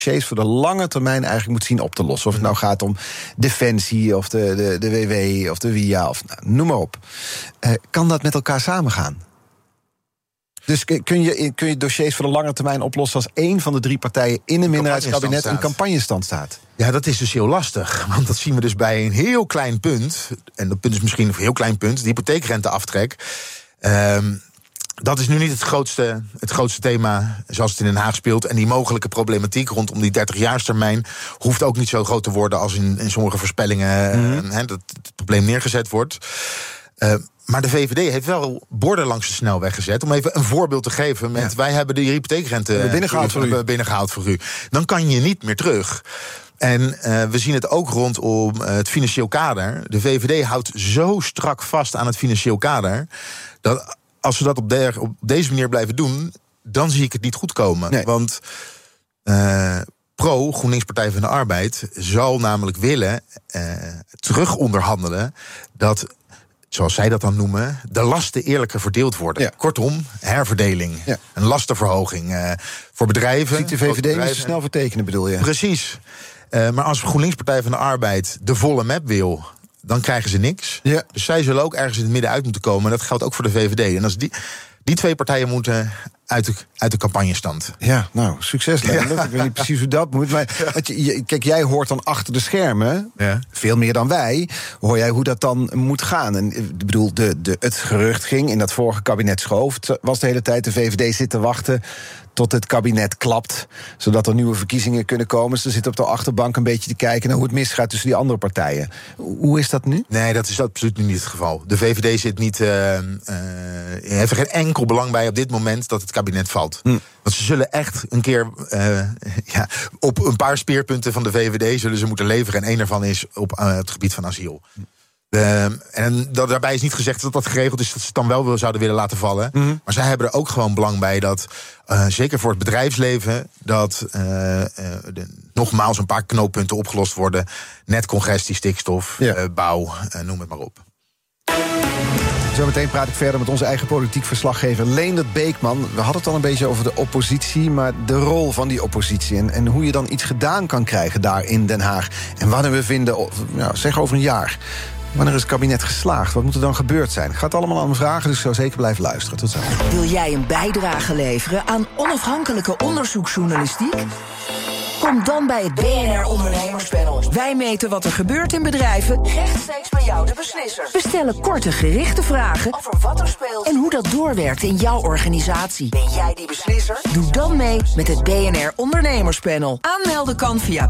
dossiers voor de lange termijn eigenlijk moet zien op te lossen. Of het nou gaat om Defensie of de WW of de WIA of noem maar op. Kan dat met elkaar samengaan? Dus kun je dossiers voor de lange termijn oplossen als één van de 3 partijen in een minderheidskabinet een campagnestand staat? Ja, dat is dus heel lastig. Want dat zien we dus bij een heel klein punt. En dat punt is misschien een heel klein punt, de hypotheekrenteaftrek. Dat is nu niet het grootste thema zoals het in Den Haag speelt. En die mogelijke problematiek rondom die 30-jaarstermijn hoeft ook niet zo groot te worden als in sommige voorspellingen dat het probleem neergezet wordt. Maar de VVD heeft wel borden langs de snelweg gezet. Om even een voorbeeld te geven. Wij hebben de hypotheekrente binnengehaald voor u. Dan kan je niet meer terug. En we zien het ook rondom het financieel kader. De VVD houdt zo strak vast aan het financieel kader dat als we dat op deze manier blijven doen, dan zie ik het niet goed komen. Nee. Want GroenLinks Partij van de Arbeid zal namelijk willen terugonderhandelen dat, zoals zij dat dan noemen, de lasten eerlijker verdeeld worden. Ja. Kortom, herverdeling. Ja. Een lastenverhoging voor bedrijven. Ziet de VVD niet zo snel vertekenen, bedoel je? Precies. Maar als GroenLinks Partij van de Arbeid de volle map wil, dan krijgen ze niks. Ja. Dus zij zullen ook ergens in het midden uit moeten komen. En dat geldt ook voor de VVD. En als die 2 partijen moeten uit de campagnestand. Ja, nou, succes. Ja. Ik weet niet precies hoe dat moet. Maar kijk, jij hoort dan achter de schermen, veel meer dan wij, hoor jij hoe dat dan moet gaan. En ik bedoel, het gerucht ging, in dat vorige kabinet schoof, was de hele tijd de VVD zit te wachten tot het kabinet klapt, zodat er nieuwe verkiezingen kunnen komen. Ze zitten op de achterbank een beetje te kijken naar hoe het misgaat tussen die andere partijen. Hoe is dat nu? Nee, dat is absoluut niet het geval. De VVD zit niet, heeft er geen enkel belang bij op dit moment dat het kabinet valt. Want ze zullen echt een keer op een paar speerpunten van de VVD zullen ze moeten leveren. En één daarvan is op het gebied van asiel. En daarbij is niet gezegd dat dat geregeld is dat ze het dan wel zouden willen laten vallen. Maar zij hebben er ook gewoon belang bij dat, zeker voor het bedrijfsleven, dat nogmaals een paar knooppunten opgelost worden. Netcongestie, stikstof, bouw, noem het maar op. Zometeen praat ik verder met onze eigen politiek verslaggever Leendert Beekman. We hadden het al een beetje over de oppositie, maar de rol van die oppositie en hoe je dan iets gedaan kan krijgen daar in Den Haag. En wanneer we vinden, zeg over een jaar, wanneer is het kabinet geslaagd? Wat moet er dan gebeurd zijn? Ik ga het allemaal aan me vragen, dus ik zou zeker blijven luisteren. Tot zo. Wil jij een bijdrage leveren aan onafhankelijke onderzoeksjournalistiek? Kom dan bij het BNR Ondernemerspanel. Wij meten wat er gebeurt in bedrijven, rechtstreeks bij jou de beslisser. We stellen korte, gerichte vragen over wat er speelt en hoe dat doorwerkt in jouw organisatie. Ben jij die beslisser? Doe dan mee met het BNR Ondernemerspanel. Aanmelden kan via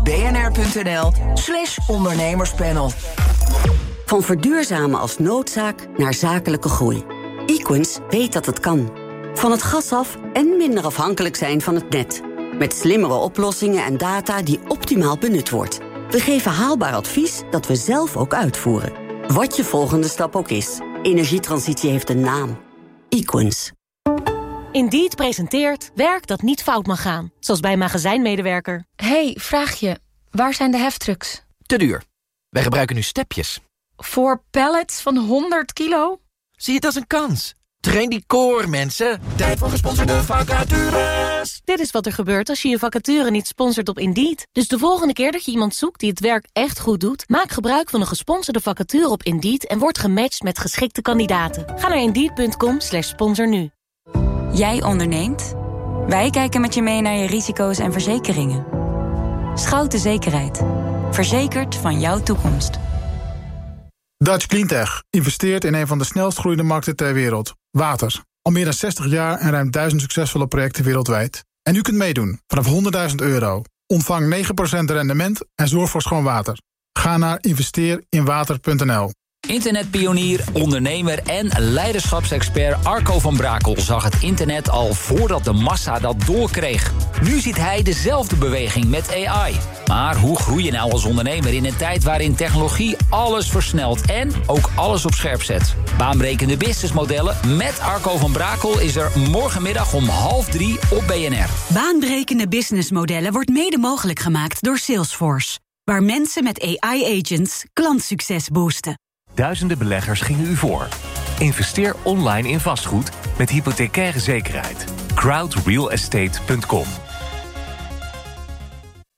bnr.nl/ondernemerspanel. Van verduurzamen als noodzaak naar zakelijke groei. Equens weet dat het kan. Van het gas af en minder afhankelijk zijn van het net. Met slimmere oplossingen en data die optimaal benut wordt. We geven haalbaar advies dat we zelf ook uitvoeren. Wat je volgende stap ook is. Energietransitie heeft een naam. Equens. Indeed presenteert werk dat niet fout mag gaan. Zoals bij een magazijnmedewerker. Hey, vraagje. Waar zijn de heftrucks? Te duur. Wij gebruiken nu stepjes. Voor pallets van 100 kilo? Zie het als een kans. Train die core, mensen. Tijd voor gesponsorde vacatures. Dit is wat er gebeurt als je je vacature niet sponsort op Indeed. Dus de volgende keer dat je iemand zoekt die het werk echt goed doet, maak gebruik van een gesponsorde vacature op Indeed en word gematcht met geschikte kandidaten. Ga naar Indeed.com/sponsor nu. Jij onderneemt? Wij kijken met je mee naar je risico's en verzekeringen. Schouten Zekerheid. Verzekerd van jouw toekomst. Dutch Cleantech investeert in een van de snelst groeiende markten ter wereld. Water. Al meer dan 60 jaar en ruim 1000 succesvolle projecten wereldwijd. En u kunt meedoen vanaf €100.000. Ontvang 9% rendement en zorg voor schoon water. Ga naar investeerinwater.nl. Internetpionier, ondernemer en leiderschapsexpert Arco van Brakel zag het internet al voordat de massa dat doorkreeg. Nu ziet hij dezelfde beweging met AI. Maar hoe groei je nou als ondernemer in een tijd waarin technologie alles versnelt en ook alles op scherp zet? Baanbrekende businessmodellen met Arco van Brakel is er morgenmiddag om 2:30 op BNR. Baanbrekende businessmodellen wordt mede mogelijk gemaakt door Salesforce. Waar mensen met AI-agents klantsucces boosten. Duizenden beleggers gingen u voor. Investeer online in vastgoed met hypothecaire zekerheid. crowdrealestate.com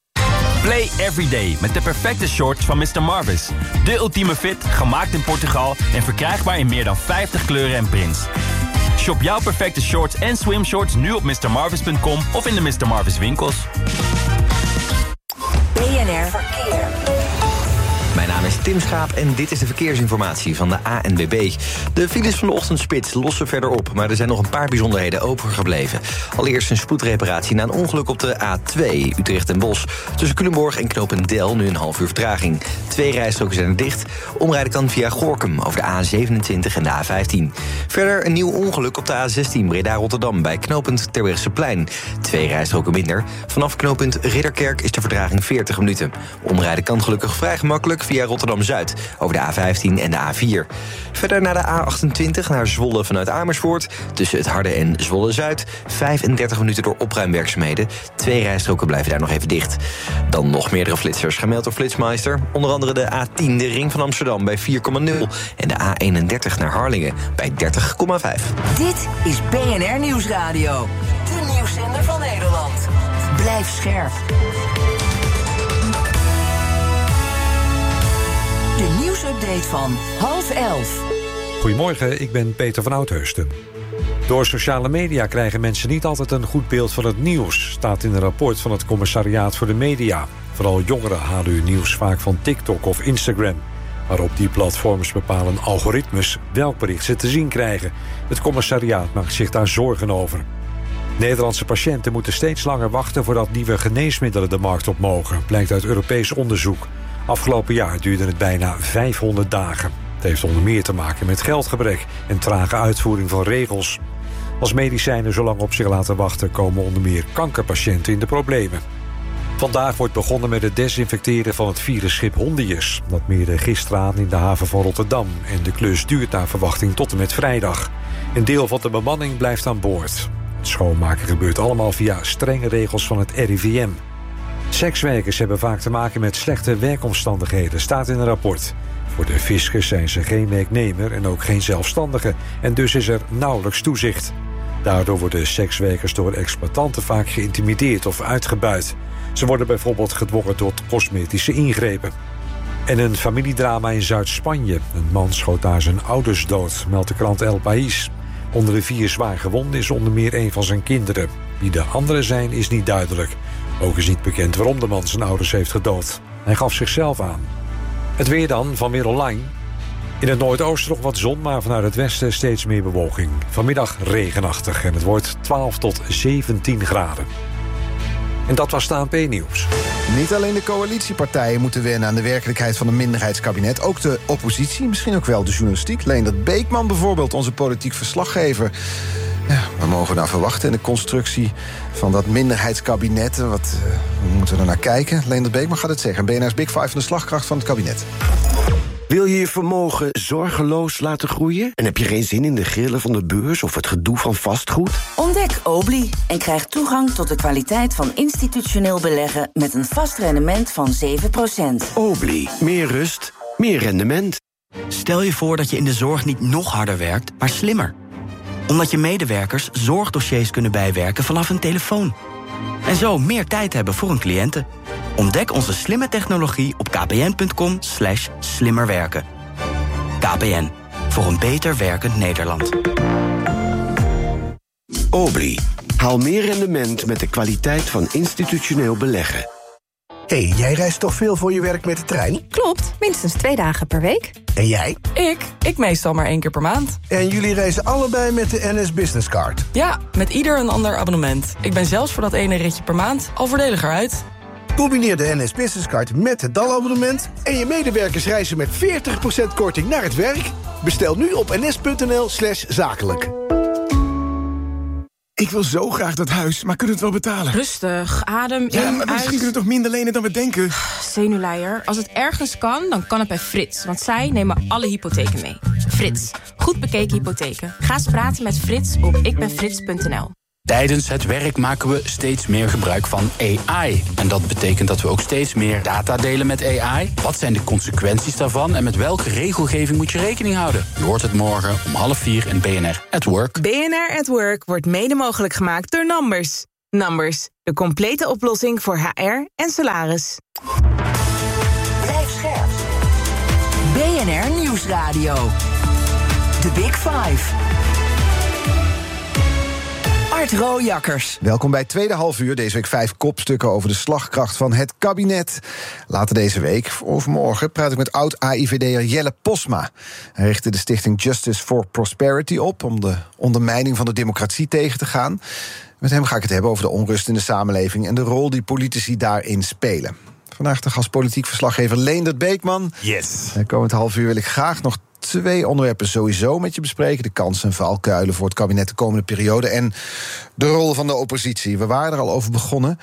Play every day met de perfecte shorts van Mr. Marvis. De ultieme fit, gemaakt in Portugal en verkrijgbaar in meer dan 50 kleuren en prints. Shop jouw perfecte shorts en swimshorts nu op mrmarvis.com of in de Mr. Marvis winkels. BNR Verkeer. Mijn naam is Tim Schaap en dit is de verkeersinformatie van de ANWB. De files van de ochtendspits lossen verder op, maar er zijn nog een paar bijzonderheden overgebleven. Allereerst een spoedreparatie na een ongeluk op de A2 Utrecht en Bosch. Tussen Culemborg en Knopendel nu een half uur vertraging. 2 rijstroken zijn er dicht. Omrijden kan via Gorinchem over de A27 en de A15. Verder een nieuw ongeluk op de A16 Breda-Rotterdam bij knooppunt Terbrechtseplein. 2 rijstroken minder. Vanaf knooppunt Ridderkerk is de vertraging 40 minuten. Omrijden kan gelukkig vrij gemakkelijk via Rotterdam-Zuid over de A15 en de A4. Verder naar de A28 naar Zwolle vanuit Amersfoort. Tussen het Harde en Zwolle-Zuid. 35 minuten door opruimwerkzaamheden. 2 rijstroken blijven daar nog even dicht. Dan nog meerdere flitsers gemeld door Flitsmeister. Onder andere de A10, de Ring van Amsterdam bij 4,0. En de A31 naar Harlingen bij 30,5. Dit is BNR Nieuwsradio. De nieuwszender van Nederland. Blijf scherp. De nieuwsupdate van 10:30. Goedemorgen, ik ben Peter van Oudheusden. Door sociale media krijgen mensen niet altijd een goed beeld van het nieuws, staat in een rapport van het Commissariaat voor de Media. Vooral jongeren halen hun nieuws vaak van TikTok of Instagram. Maar op die platforms bepalen algoritmes welk bericht ze te zien krijgen. Het commissariaat maakt zich daar zorgen over. Nederlandse patiënten moeten steeds langer wachten voordat nieuwe geneesmiddelen de markt op mogen, blijkt uit Europees onderzoek. Afgelopen jaar duurde het bijna 500 dagen. Het heeft onder meer te maken met geldgebrek en trage uitvoering van regels. Als medicijnen zo lang op zich laten wachten, komen onder meer kankerpatiënten in de problemen. Vandaag wordt begonnen met het desinfecteren van het virusschip Hondius. Dat meerde gisteren aan in de haven van Rotterdam. En de klus duurt naar verwachting tot en met vrijdag. Een deel van de bemanning blijft aan boord. Het schoonmaken gebeurt allemaal via strenge regels van het RIVM. Sekswerkers hebben vaak te maken met slechte werkomstandigheden, staat in een rapport. Voor de fiscus zijn ze geen werknemer en ook geen zelfstandige. En dus is er nauwelijks toezicht. Daardoor worden sekswerkers door exploitanten vaak geïntimideerd of uitgebuit. Ze worden bijvoorbeeld gedwongen tot cosmetische ingrepen. En een familiedrama in Zuid-Spanje. Een man schoot daar zijn ouders dood, meldt de krant El País. Onder de 4 zwaar gewonden is onder meer een van zijn kinderen. Wie de anderen zijn is niet duidelijk. Ook is niet bekend waarom de man zijn ouders heeft gedood. Hij gaf zichzelf aan. Het weer dan, van Weer Online. In het noordoosten nog wat zon, maar vanuit het westen steeds meer bewolking. Vanmiddag regenachtig en het wordt 12 tot 17 graden. En dat was het ANP-nieuws. Niet alleen de coalitiepartijen moeten wennen aan de werkelijkheid van een minderheidskabinet. Ook de oppositie, misschien ook wel de journalistiek. Leendert Beekman bijvoorbeeld, onze politiek verslaggever. Ja, we mogen naar verwachten in de constructie van dat minderheidskabinet. Hoe moeten we er naar kijken? Leendert Beekman gaat het zeggen. BNR's Big Five van de slagkracht van het kabinet. Wil je je vermogen zorgeloos laten groeien? En heb je geen zin in de grillen van de beurs of het gedoe van vastgoed? Ontdek Obli en krijg toegang tot de kwaliteit van institutioneel beleggen met een vast rendement van 7%. Obli, meer rust, meer rendement. Stel je voor dat je in de zorg niet nog harder werkt, maar slimmer. Omdat je medewerkers zorgdossiers kunnen bijwerken vanaf een telefoon. En zo meer tijd hebben voor hun cliënten. Ontdek onze slimme technologie op kpn.com/slimmerwerken. KPN, voor een beter werkend Nederland. Obli, haal meer rendement met de kwaliteit van institutioneel beleggen. Hey, jij reist toch veel voor je werk met de trein? Klopt, minstens 2 dagen per week. En jij? Ik meestal maar 1 keer per maand. En jullie reizen allebei met de NS Business Card? Ja, met ieder een ander abonnement. Ik ben zelfs voor dat ene ritje per maand al voordeliger uit. Combineer de NS Business Card met het DAL-abonnement... en je medewerkers reizen met 40% korting naar het werk. Bestel nu op ns.nl/zakelijk. Ik wil zo graag dat huis, maar kunnen we het wel betalen? Rustig, adem Ja, in, maar misschien uit. kunnen we toch minder lenen dan we denken? Zenuwleier, als het ergens kan, dan kan het bij Frits. Want zij nemen alle hypotheken mee. Frits, goed bekeken hypotheken. Ga eens praten met Frits op ikbenfrits.nl. Tijdens het werk maken we steeds meer gebruik van AI. En dat betekent dat we ook steeds meer data delen met AI. Wat zijn de consequenties daarvan en met welke regelgeving moet je rekening houden? Je hoort het morgen om 3:30 in BNR at Work. BNR at Work wordt mede mogelijk gemaakt door Numbers. Numbers, de complete oplossing voor HR en salaris. Blijf scherp. BNR Nieuwsradio. The Big Five. Art Rooijakkers. Welkom bij het tweede halfuur. Deze week 5 kopstukken over de slagkracht van het kabinet. Later deze week, of morgen, praat ik met oud-AIVD'er Jelle Posma. Hij richtte de stichting Justice for Prosperity op om de ondermijning van de democratie tegen te gaan. Met hem ga ik het hebben over de onrust in de samenleving en de rol die politici daarin spelen. Vandaag de gastpolitiek verslaggever Leendert Beekman. Yes. Komend halfuur wil ik graag nog 2 onderwerpen sowieso met je bespreken. De kansen en valkuilen voor het kabinet de komende periode en de rol van de oppositie. We waren er al over begonnen.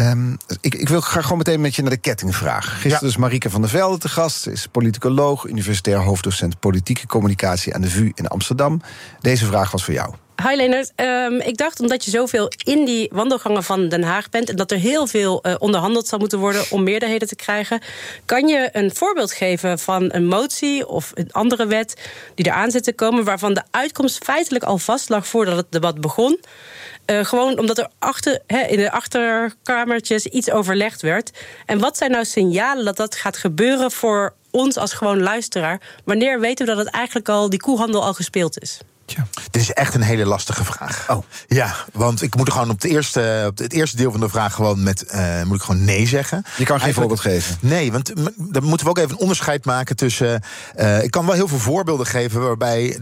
Ik wil graag gewoon meteen met je naar de kettingvraag. Gisteren dus Marieke van der Velde te gast. Ze is politicoloog, universitair hoofddocent politieke communicatie aan de VU in Amsterdam. Deze vraag was voor jou. Hi Leendert, ik dacht omdat je zoveel in die wandelgangen van Den Haag bent en dat er heel veel onderhandeld zal moeten worden om meerderheden te krijgen, kan je een voorbeeld geven van een motie of een andere wet die eraan zit te komen waarvan de uitkomst feitelijk al vast lag voordat het debat begon? Gewoon omdat er in de achterkamertjes iets overlegd werd. En wat zijn nou signalen dat dat gaat gebeuren voor ons als gewoon luisteraar? Wanneer weten we dat het eigenlijk al die koehandel al gespeeld is? Ja. Dit is echt een hele lastige vraag. Oh. Ja, want ik moet er gewoon op het eerste deel van de vraag gewoon moet ik gewoon nee zeggen. Je kan geen voorbeeld geven. Nee, want dan moeten we ook even een onderscheid maken tussen. Ik kan wel heel veel voorbeelden geven waarbij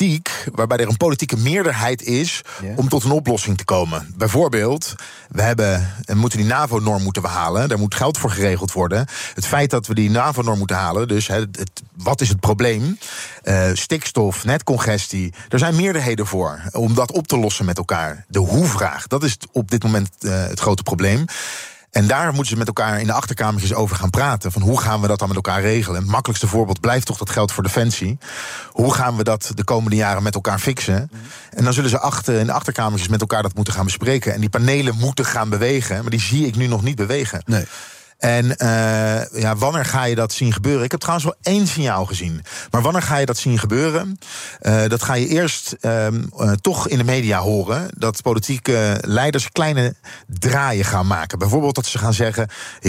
er een politieke meerderheid is om tot een oplossing te komen. Bijvoorbeeld, we moeten die NAVO-norm moeten halen. Daar moet geld voor geregeld worden. Het feit dat we die NAVO-norm moeten halen, dus wat is het probleem? Stikstof, netcongestie. Er zijn meerderheden voor om dat op te lossen met elkaar. De hoe-vraag, dat is op dit moment het grote probleem. En daar moeten ze met elkaar in de achterkamertjes over gaan praten. Van hoe gaan we dat dan met elkaar regelen? Het makkelijkste voorbeeld blijft toch dat geld voor Defensie. Hoe gaan we dat de komende jaren met elkaar fixen? En dan zullen ze in de achterkamertjes met elkaar dat moeten gaan bespreken. En die panelen moeten gaan bewegen. Maar die zie ik nu nog niet bewegen. Nee. En wanneer ga je dat zien gebeuren? Ik heb trouwens wel 1 signaal gezien. Maar wanneer ga je dat zien gebeuren? Dat ga je eerst toch in de media horen. Dat politieke leiders kleine draaien gaan maken. Bijvoorbeeld dat ze gaan zeggen,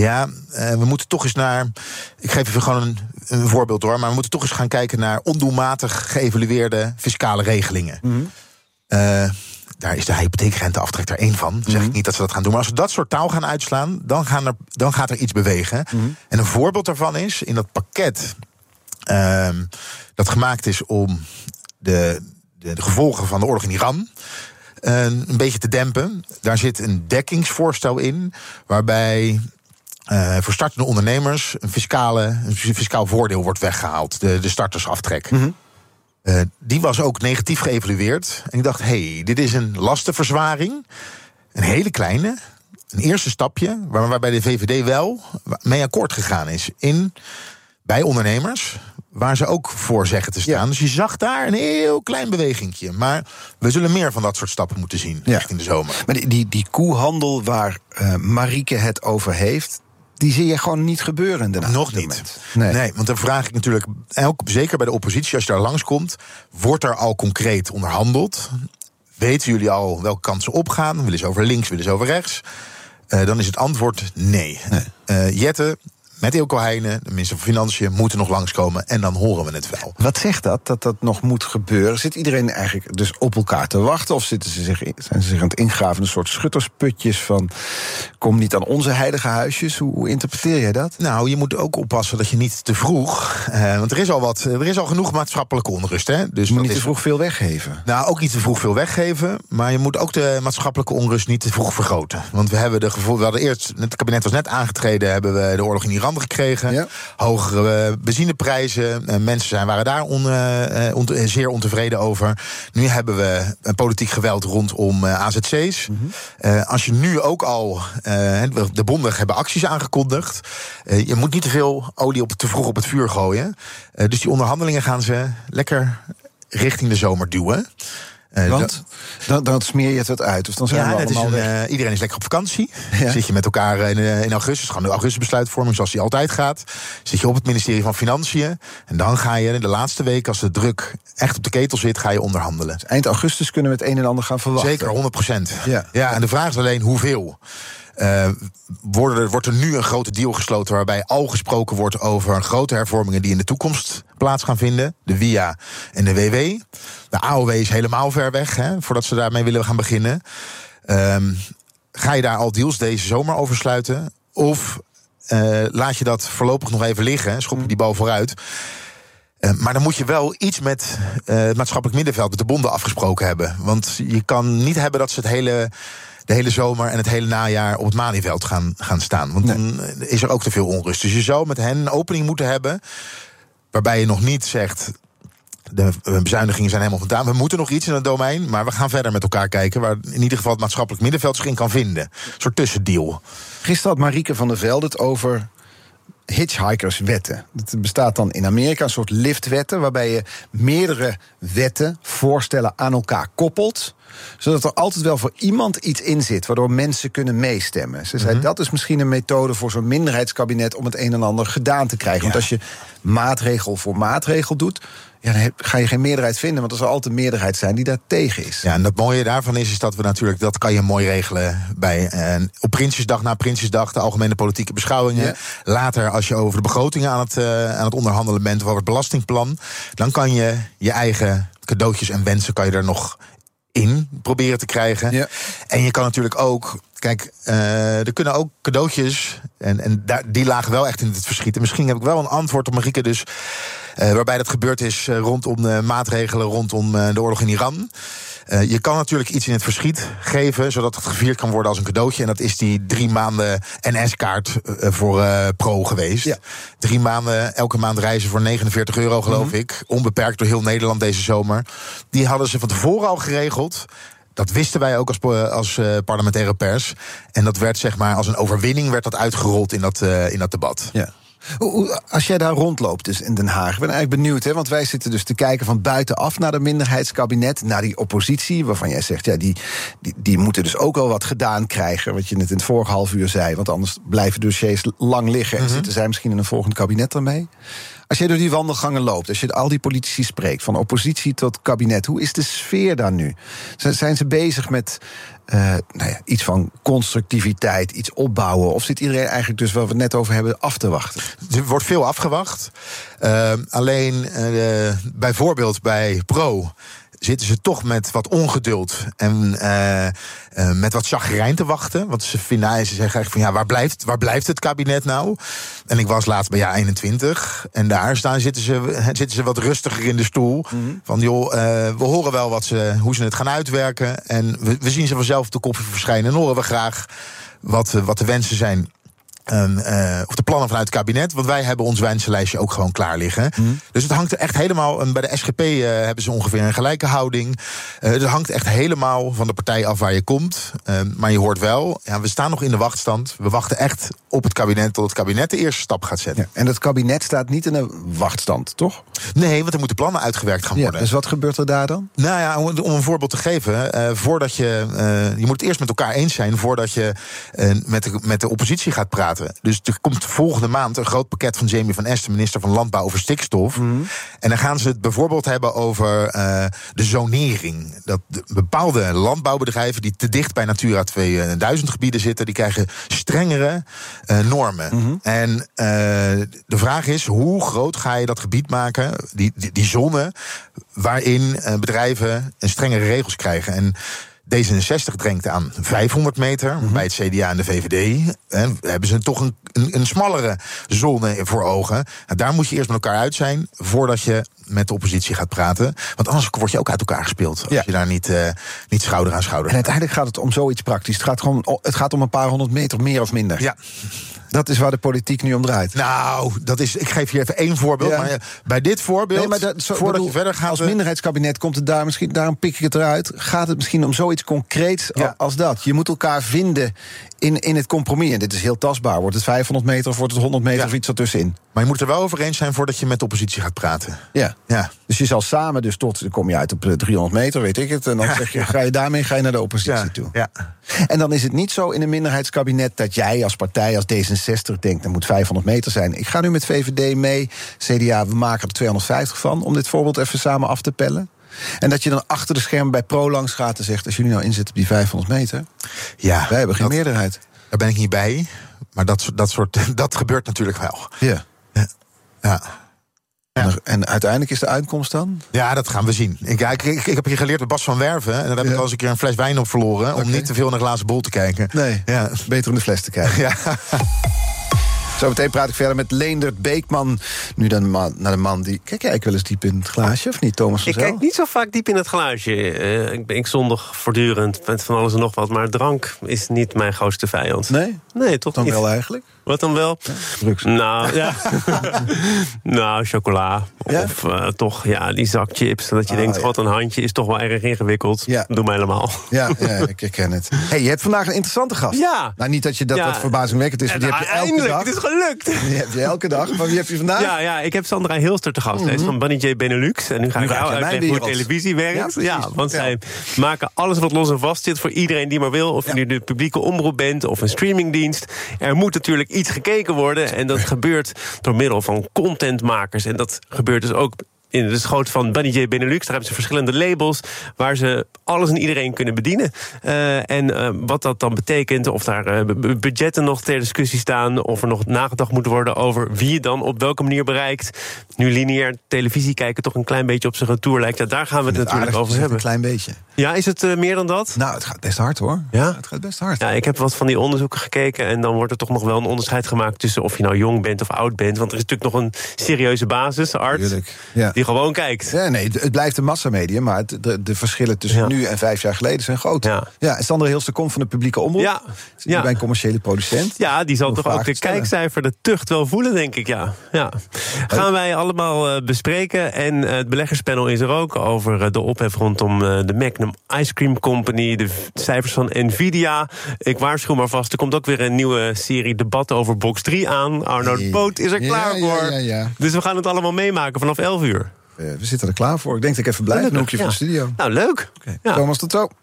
we moeten toch eens naar. Ik geef even gewoon een voorbeeld hoor. Maar we moeten toch eens gaan kijken naar ondoelmatig geëvalueerde fiscale regelingen. Mm-hmm. Daar is de hypotheekrenteaftrek er 1 van. Dan zeg ik niet dat ze dat gaan doen. Maar als ze dat soort taal gaan uitslaan, dan gaat er iets bewegen. Mm-hmm. En een voorbeeld daarvan is, in dat pakket dat gemaakt is om de gevolgen van de oorlog in Iran een beetje te dempen. Daar zit een dekkingsvoorstel in, waarbij voor startende ondernemers een fiscaal voordeel wordt weggehaald. De startersaftrek. Mm-hmm. Die was ook negatief geëvalueerd. En ik dacht, dit is een lastenverzwaring. Een hele kleine. Een eerste stapje, waarbij de VVD wel mee akkoord gegaan is. Bij ondernemers, waar ze ook voor zeggen te staan. Ja. Dus je zag daar een heel klein bewegingje. Maar we zullen meer van dat soort stappen moeten zien richting de zomer. Maar die koehandel waar Marieke het over heeft, die zie je gewoon niet gebeuren. Nog niet. Nee, want dan vraag ik natuurlijk, zeker bij de oppositie, als je daar langskomt, wordt er al concreet onderhandeld? Weten jullie al welke kansen opgaan? Willen ze over links, willen ze over rechts? Dan is het antwoord nee. Jette met Eelco Heijnen, de minister van Financiën, moeten nog langskomen en dan horen we het wel. Wat zegt dat nog moet gebeuren? Zit iedereen eigenlijk dus op elkaar te wachten? Of zijn ze zich aan het ingraven in een soort schuttersputjes van kom niet aan onze heilige huisjes? Hoe interpreteer jij dat? Nou, je moet ook oppassen dat je niet te vroeg, want er is al genoeg maatschappelijke onrust. Hè? Dus je moet niet te vroeg veel weggeven. Nou, ook niet te vroeg veel weggeven, maar je moet ook de maatschappelijke onrust niet te vroeg vergroten. Want we hadden eerst, het kabinet was net aangetreden, hebben we de oorlog in Iran gekregen. Ja. Hogere benzineprijzen. Mensen waren daar zeer ontevreden over. Nu hebben we een politiek geweld rondom AZC's. Mm-hmm. Als je nu ook al de bonden hebben acties aangekondigd. Je moet niet te veel olie te vroeg op het vuur gooien. Dus die onderhandelingen gaan ze lekker richting de zomer duwen. Want? Dan smeer je het wat uit. Of dan zijn we allemaal iedereen is lekker op vakantie. Ja. Zit je met elkaar in augustus, gewoon de augustusbesluitvorming zoals die altijd gaat. Zit je op het ministerie van Financiën. En dan ga je de laatste week, als de druk echt op de ketel zit, ga je onderhandelen. Dus eind augustus kunnen we het een en ander gaan verwachten. Zeker, 100%. Ja, en de vraag is alleen hoeveel. Wordt er nu een grote deal gesloten waarbij al gesproken wordt over grote hervormingen die in de toekomst plaats gaan vinden. De WIA en de WW. De AOW is helemaal ver weg, voordat ze daarmee willen gaan beginnen. Ga je daar al deals deze zomer over sluiten? Of laat je dat voorlopig nog even liggen, schop je die bal vooruit? Maar dan moet je wel iets met het maatschappelijk middenveld, met de bonden afgesproken hebben. Want je kan niet hebben dat ze de hele zomer en het hele najaar op het Malieveld gaan staan. Want dan is er ook te veel onrust. Dus je zou met hen een opening moeten hebben waarbij je nog niet zegt, de bezuinigingen zijn helemaal vandaan. We moeten nog iets in het domein, maar we gaan verder met elkaar kijken waar in ieder geval het maatschappelijk middenveld zich in kan vinden. Een soort tussendeal. Gisteren had Marieke van der Velde het over hitchhikerswetten. Het bestaat dan in Amerika een soort liftwetten, waarbij je meerdere wetten, voorstellen aan elkaar koppelt, zodat er altijd wel voor iemand iets in zit, waardoor mensen kunnen meestemmen. Ze zei, dat is misschien een methode voor zo'n minderheidskabinet om het een en ander gedaan te krijgen. Want als je maatregel voor maatregel doet, dan ga je geen meerderheid vinden, want er zal altijd een meerderheid zijn die daar tegen is. Ja, en het mooie daarvan is dat we natuurlijk, dat kan je mooi regelen bij op Prinsjesdag, na Prinsjesdag, de algemene politieke beschouwingen. Ja. Later, als je over de begrotingen aan het onderhandelen bent, of over het belastingplan, dan kan je je eigen cadeautjes en wensen kan je er nog in proberen te krijgen. Ja. En je kan natuurlijk ook, kijk, er kunnen ook cadeautjes, en die lagen wel echt in het verschiet. En misschien heb ik wel een antwoord op Marieke, dus waarbij dat gebeurd is rondom de maatregelen rondom de oorlog in Iran. Je kan natuurlijk iets in het verschiet geven, zodat het gevierd kan worden als een cadeautje. En dat is die 3 maanden NS-kaart voor Pro geweest. Ja. 3 maanden, elke maand reizen voor €49, geloof ik. Onbeperkt door heel Nederland deze zomer. Die hadden ze van tevoren al geregeld. Dat wisten wij ook als parlementaire pers. En dat werd, zeg maar, als een overwinning werd dat uitgerold in dat debat. Ja. Als jij daar rondloopt dus in Den Haag, ik ben eigenlijk benieuwd, want wij zitten dus te kijken van buitenaf naar de minderheidskabinet, naar die oppositie, waarvan jij zegt, ja, die moeten dus ook wel wat gedaan krijgen, wat je net in het vorige half uur zei, want anders blijven dossiers lang liggen en zitten zij misschien in een volgend kabinet ermee. Als jij door die wandelgangen loopt, als je al die politici spreekt, van oppositie tot kabinet, hoe is de sfeer daar nu? Zijn ze bezig met iets van constructiviteit, iets opbouwen? Of zit iedereen eigenlijk dus, waar we het net over hebben, af te wachten? Er wordt veel afgewacht. Alleen bijvoorbeeld bij Pro zitten ze toch met wat ongeduld en met wat chagrijn te wachten. Want ze zeggen eigenlijk van, ja, waar blijft het kabinet nou? En ik was laatst bij JA21 en daar zitten ze wat rustiger in de stoel. Van joh, we horen wel hoe ze het gaan uitwerken. En we zien ze vanzelf op de koffie verschijnen. En horen we graag wat de wensen zijn. Of de plannen vanuit het kabinet. Want wij hebben ons wensenlijstje ook gewoon klaar liggen. Dus het hangt er echt helemaal. Bij de SGP hebben ze ongeveer een gelijke houding. Het hangt echt helemaal van de partij af waar je komt. Maar je hoort wel, ja, we staan nog in de wachtstand. We wachten echt op het kabinet tot het kabinet de eerste stap gaat zetten. Ja, en het kabinet staat niet in een wachtstand, toch? Nee, want er moeten plannen uitgewerkt gaan worden. Ja, dus wat gebeurt er daar dan? Nou ja, om een voorbeeld te geven. Voordat je moet het eerst met elkaar eens zijn voordat je met de oppositie gaat praten. Dus er komt volgende maand een groot pakket van Jamie van Esten, minister van Landbouw, over stikstof. En dan gaan ze het bijvoorbeeld hebben over de zonering. Dat bepaalde landbouwbedrijven die te dicht bij Natura 2000 gebieden zitten, die krijgen strengere normen. En de vraag is, hoe groot ga je dat gebied maken, die zone, waarin bedrijven strengere regels krijgen? En D66 dringt aan 500 meter. Bij het CDA en de VVD hebben ze toch een smallere zone voor ogen. Nou, daar moet je eerst met elkaar uit zijn voordat je met de oppositie gaat praten. Want anders word je ook uit elkaar gespeeld. Als je daar niet schouder aan schouder. En uiteindelijk gaat het om zoiets praktisch. Het gaat om een paar 100 meter, meer of minder. Ja. Dat is waar de politiek nu om draait. Nou, ik geef je even één voorbeeld. Ja. Maar bij dit voorbeeld, voordat je verder gaat, als minderheidskabinet komt het daar misschien, daarom pik ik het eruit, gaat het misschien om zoiets concreets als dat. Je moet elkaar vinden in het compromis, en dit is heel tastbaar, wordt het 500 meter of wordt het 100 meter of iets ertussenin? Maar je moet er wel over eens zijn voordat je met de oppositie gaat praten. Ja. Dus je zal samen, dan kom je uit op 300 meter, weet ik het. En dan zeg je, ga je naar de oppositie toe. Ja. En dan is het niet zo in een minderheidskabinet dat jij als partij, als D66 denkt, er moet 500 meter zijn. Ik ga nu met VVD mee, CDA, we maken er 250 van, om dit voorbeeld even samen af te pellen. En dat je dan achter de schermen bij ProLangs gaat en zegt, als jullie nou inzetten op die 500 meter, wij hebben geen meerderheid. Daar ben ik niet bij, maar dat gebeurt natuurlijk wel. Ja. En uiteindelijk is de uitkomst dan? Ja, dat gaan we zien. Ik heb hier geleerd met Bas van Werven. En daar heb ik al eens een keer een fles wijn op verloren. Om niet te veel naar de glazen bol te kijken. Nee, beter om de fles te kijken. Ja. Zometeen praat ik verder met Leendert Beekman. Nu dan naar de man die... Kijk jij wel eens diep in het glaasje, of niet, Thomas van Zel? Ik kijk niet zo vaak diep in het glaasje. Ik zondig voortdurend met van alles en nog wat. Maar drank is niet mijn grootste vijand. Nee, toch dan niet. Wel eigenlijk? Wat dan wel? Drugs. Nou, ja. Nou, chocola. Of toch, die zakchips. Dat je denkt, wat een handje is toch wel erg ingewikkeld. Doe mij helemaal. Ja, ik herken het. Hey, je hebt vandaag een interessante gast. Ja. Nou, niet dat je dat verbazingwekkend is. Ja, die heb je elke dag. Het is gelukt. Die heb je elke dag. Maar wie heb je vandaag? Ja, ik heb Sandra Hilster te gast. Van Bunny J. Benelux. En nu ga ik jou uitleggen hoe televisie werkt. Want zij maken alles wat los en vast zit voor iedereen die maar wil. Of je nu de publieke omroep bent of een streamingdienst. Er moet natuurlijk iets gekeken worden. En dat gebeurt door middel van contentmakers. En dat gebeurt dus ook in de schoot van Bunny J. Benelux. Daar hebben ze verschillende labels waar ze alles en iedereen kunnen bedienen. Wat dat dan betekent, of daar budgetten nog ter discussie staan, of er nog nagedacht moet worden over wie je dan op welke manier bereikt. Nu lineair televisie kijken toch een klein beetje op zijn retour lijkt. Ja, daar gaan we het natuurlijk over hebben. Een klein beetje. Ja, is het meer dan dat? Nou, het gaat best hard hoor. Ja? Het gaat best hard. Ja, ik heb wat van die onderzoeken gekeken en dan wordt er toch nog wel een onderscheid gemaakt tussen of je nou jong bent of oud bent. Want er is natuurlijk nog een serieuze basis, arts, die gewoon kijkt. Ja, nee, het blijft een massamedia, maar de verschillen tussen nu en 5 jaar geleden zijn groot. Ja, en Sandra Hilster komt van de publieke omroep. Ja. Bij een commerciële producent. Ja, die zal toch ook de kijkcijfer, de tucht wel voelen, denk ik. Ja. Gaan wij allemaal bespreken. En het beleggerspanel is er ook over de ophef rondom de Magnum Ice Cream Company, de cijfers van Nvidia. Ik waarschuw maar vast, er komt ook weer een nieuwe serie debatten over Box 3 aan. Arnoud Boot is er klaar voor. Ja. Dus we gaan het allemaal meemaken vanaf 11 uur. We zitten er klaar voor. Ik denk dat ik even blijf in een hoekje van de studio. Nou, leuk. Okay. Thomas, tot zo.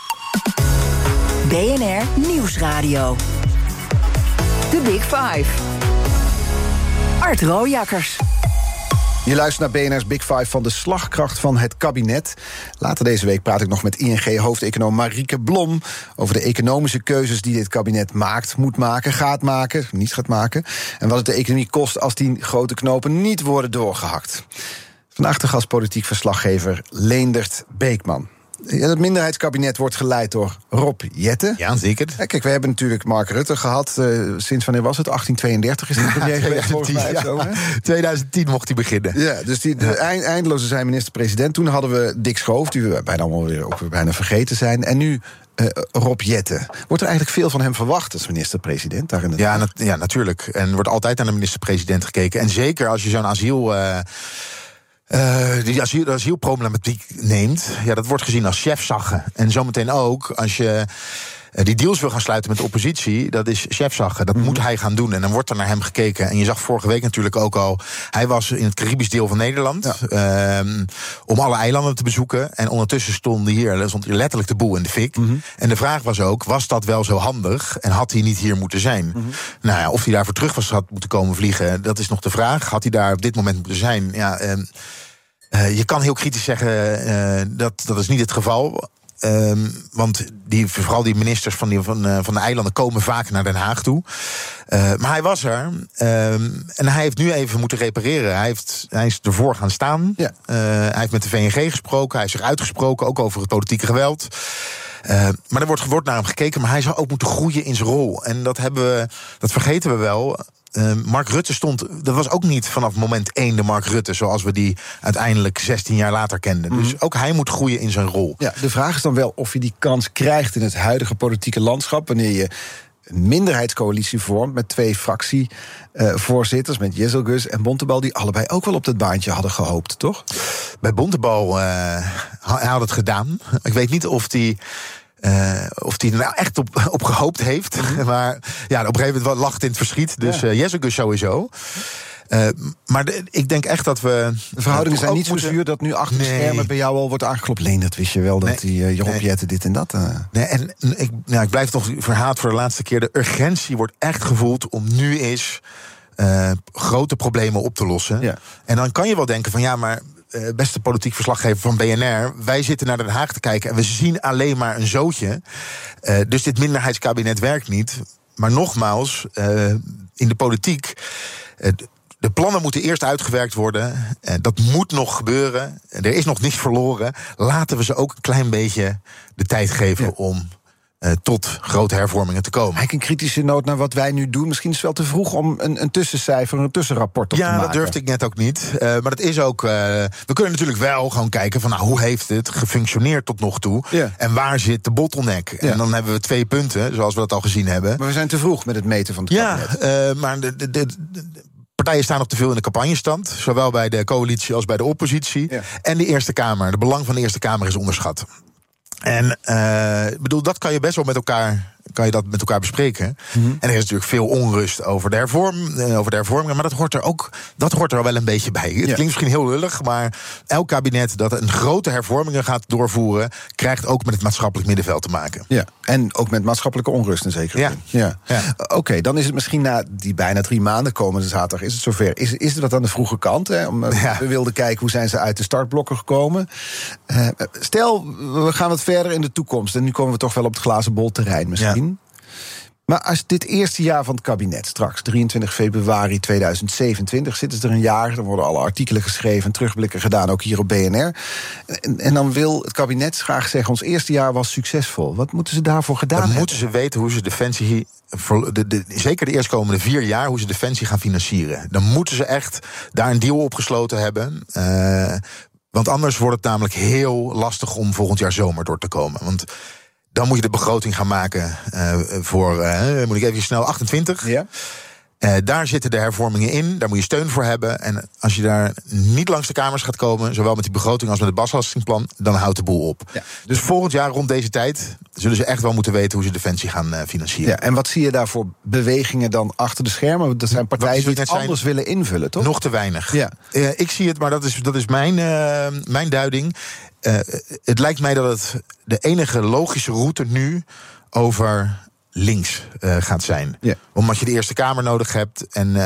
BNR Nieuwsradio. The Big Five. Art Rooijakkers. Je luistert naar BNR's Big Five van de slagkracht van het kabinet. Later deze week praat ik nog met ING-hoofdeconoom Marieke Blom over de economische keuzes die dit kabinet maakt, moet maken, gaat maken, niet gaat maken. En wat het de economie kost als die grote knopen niet worden doorgehakt. Vandaag de gast politiek verslaggever Leendert Beekman. Het minderheidskabinet wordt geleid door Rob Jetten. Ja, zeker. Kijk, we hebben natuurlijk Mark Rutte gehad. Sinds wanneer was het? 1832 is hij premier geweest, volgens mij. Ja. Zo, 2010 mocht hij beginnen. Ja, dus eindeloze zijn minister-president. Toen hadden we Dick Schoof, die we bijna allemaal weer bijna vergeten zijn. En nu Rob Jetten. Wordt er eigenlijk veel van hem verwacht als minister-president? Ja, natuurlijk. En er wordt altijd aan de minister-president gekeken. En zeker als je zo'n die asielproblematiek neemt, dat wordt gezien als chefzagge. En zometeen ook, als je die deals wil gaan sluiten met de oppositie, dat is chefzagge. Dat moet hij gaan doen. En dan wordt er naar hem gekeken. En je zag vorige week natuurlijk ook al, hij was in het Caribisch deel van Nederland om alle eilanden te bezoeken. En ondertussen stond hier letterlijk de boel in de fik. En de vraag was ook, was dat wel zo handig? En had hij niet hier moeten zijn? Nou ja, of hij daarvoor terug had moeten komen vliegen, dat is nog de vraag. Had hij daar op dit moment moeten zijn? Ja, je kan heel kritisch zeggen, dat is niet het geval. Want vooral die ministers van de eilanden komen vaak naar Den Haag toe. Maar hij was er. En hij heeft nu even moeten repareren. Hij is ervoor gaan staan. Ja. Hij heeft met de VNG gesproken. Hij heeft zich uitgesproken, ook over het politieke geweld. Maar er wordt naar hem gekeken. Maar hij zou ook moeten groeien in zijn rol. En dat vergeten we wel. Mark Rutte dat was ook niet vanaf moment 1 de Mark Rutte zoals we die uiteindelijk 16 jaar later kenden. Dus ook hij moet groeien in zijn rol. Ja, de vraag is dan wel of je die kans krijgt in het huidige politieke landschap, wanneer je een minderheidscoalitie vormt met 2 fractievoorzitters, met Jezelgus en Bontebal, die allebei ook wel op dat baantje hadden gehoopt, toch? Bij Bontebal hij had het gedaan. Ik weet niet of hij Of hij er nou echt op gehoopt heeft. Maar ja, op een gegeven moment wel lacht in het verschiet. Dus Jezus sowieso. Maar ik denk echt dat we... De verhoudingen zijn niet zo zuur dat nu achter de schermen bij jou al wordt aangeklopt. Leen, dat wist je wel, dat die Rob Jetten dit en dat... Nee, en ik blijf toch verhaald voor de laatste keer. De urgentie wordt echt gevoeld om nu eens grote problemen op te lossen. Ja. En dan kan je wel denken van ja, maar... beste politiek verslaggever van BNR... wij zitten naar Den Haag te kijken en we zien alleen maar een zootje. Dus dit minderheidskabinet werkt niet. Maar nogmaals, in de politiek... de plannen moeten eerst uitgewerkt worden. Dat moet nog gebeuren. Er is nog niets verloren. Laten we ze ook een klein beetje de tijd geven om... tot grote hervormingen te komen. Eigenlijk een kritische noot naar wat wij nu doen. Misschien is het wel te vroeg om een tussencijfer, een tussenrapport op te maken. Ja, dat durfde ik net ook niet. Maar dat is ook... we kunnen natuurlijk wel gewoon kijken van... hoe heeft het gefunctioneerd tot nog toe? Ja. En waar zit de bottleneck? Ja. En dan hebben we 2 punten, zoals we dat al gezien hebben. Maar we zijn te vroeg met het meten van het kabinet. Maar de partijen staan nog te veel in de campagnestand. Zowel bij de coalitie als bij de oppositie. Ja. En de Eerste Kamer. De belang van de Eerste Kamer is onderschat. En dat kan je best wel met elkaar bespreken. En er is natuurlijk veel onrust over de hervormingen. Maar dat hoort er wel een beetje bij. Het klinkt misschien heel lullig, maar elk kabinet dat een grote hervormingen gaat doorvoeren, krijgt ook met het maatschappelijk middenveld te maken. Ja, en ook met maatschappelijke onrust in zekere zin. Ja. Oké, dan is het misschien na die bijna 3 maanden, komende zaterdag, is het zover. Is het wat aan de vroege kant? Hè? We wilden kijken hoe zijn ze uit de startblokken gekomen. Stel, we gaan wat verder in de toekomst. En nu komen we toch wel op het glazen bol terrein misschien. Ja. Maar als dit eerste jaar van het kabinet, straks 23 februari 2027, zitten ze er een jaar, dan worden alle artikelen geschreven en terugblikken gedaan, ook hier op BNR. En dan wil het kabinet graag zeggen, ons eerste jaar was succesvol. Wat moeten ze daarvoor gedaan hebben? Dan moeten ze weten hoe ze Defensie, zeker de eerstkomende 4 jaar, hoe ze Defensie gaan financieren. Dan moeten ze echt daar een deal op gesloten hebben. Want anders wordt het namelijk heel lastig om volgend jaar zomer door te komen. Want dan moet je de begroting gaan maken voor, moet ik even snel, 28. Ja. Daar zitten de hervormingen in, daar moet je steun voor hebben. En als je daar niet langs de kamers gaat komen, zowel met die begroting als met het belastingplan, dan houdt de boel op. Ja. Dus volgend jaar rond deze tijd zullen ze echt wel moeten weten hoe ze Defensie gaan financieren. Ja, en wat zie je daar voor bewegingen dan achter de schermen? Dat zijn partijen die het anders willen invullen, toch? Nog te weinig. Ja. Ik zie het, maar dat is mijn duiding. Het lijkt mij dat het de enige logische route nu over links gaat zijn. Yeah. Omdat je de Eerste Kamer nodig hebt en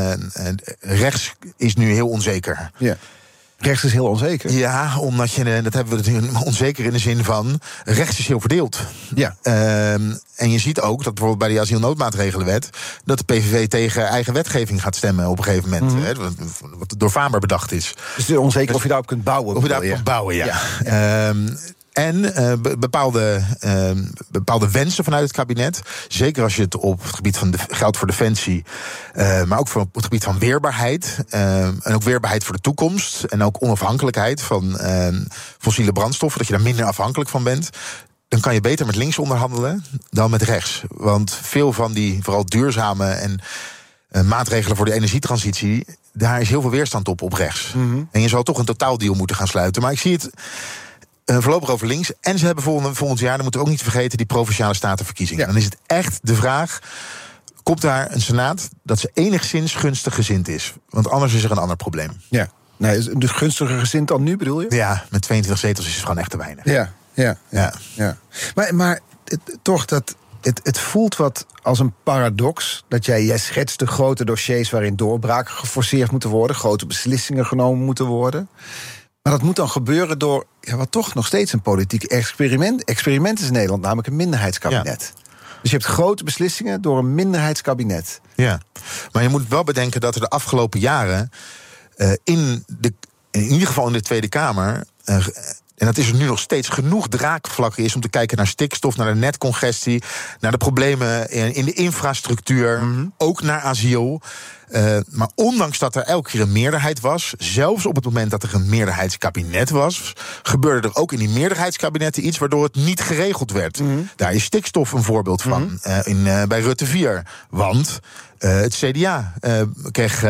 rechts is nu heel onzeker. Yeah. Rechts is heel onzeker? Ja, omdat dat hebben we onzeker in de zin van, rechts is heel verdeeld. Ja. En je ziet ook dat bijvoorbeeld bij de asielnoodmaatregelenwet, dat de PVV tegen eigen wetgeving gaat stemmen op een gegeven moment. Wat door Faber bedacht is. Dus onzeker of je daarop kunt bouwen. Of je daarop kunt bouwen, ja. En bepaalde wensen vanuit het kabinet. Zeker als je het op het gebied van geld voor defensie, maar ook op het gebied van weerbaarheid. En ook weerbaarheid voor de toekomst. En ook onafhankelijkheid van fossiele brandstoffen. Dat je daar minder afhankelijk van bent. Dan kan je beter met links onderhandelen dan met rechts. Want veel van die vooral duurzame en maatregelen voor de energietransitie, daar is heel veel weerstand op rechts. Mm-hmm. En je zal toch een totaaldeal moeten gaan sluiten. Maar ik zie het voorlopig over links. En ze hebben volgend jaar, dan moeten we ook niet vergeten, die Provinciale Statenverkiezingen. Ja. Dan is het echt de vraag, komt daar een senaat dat ze enigszins gunstig gezind is? Want anders is er een ander probleem. Ja. Nee, dus gunstiger gezind dan nu, bedoel je? Ja, met 22 zetels is het gewoon echt te weinig. Ja. Maar toch, het voelt wat als een paradox dat jij schetst de grote dossiers waarin doorbraken geforceerd moeten worden, grote beslissingen genomen moeten worden. Maar dat moet dan gebeuren door wat toch nog steeds een politiek experiment is in Nederland, namelijk een minderheidskabinet. Ja. Dus je hebt grote beslissingen door een minderheidskabinet. Ja, maar je moet wel bedenken dat er de afgelopen jaren in ieder geval in de Tweede Kamer, en dat is er nu nog steeds, genoeg draagvlakken is om te kijken naar stikstof, naar de netcongestie, naar de problemen in de infrastructuur, ook naar asiel. Maar ondanks dat er elke keer een meerderheid was, zelfs op het moment dat er een meerderheidskabinet was, gebeurde er ook in die meerderheidskabinetten iets waardoor het niet geregeld werd. Daar is stikstof een voorbeeld van, bij Rutte 4. Want het CDA kreeg,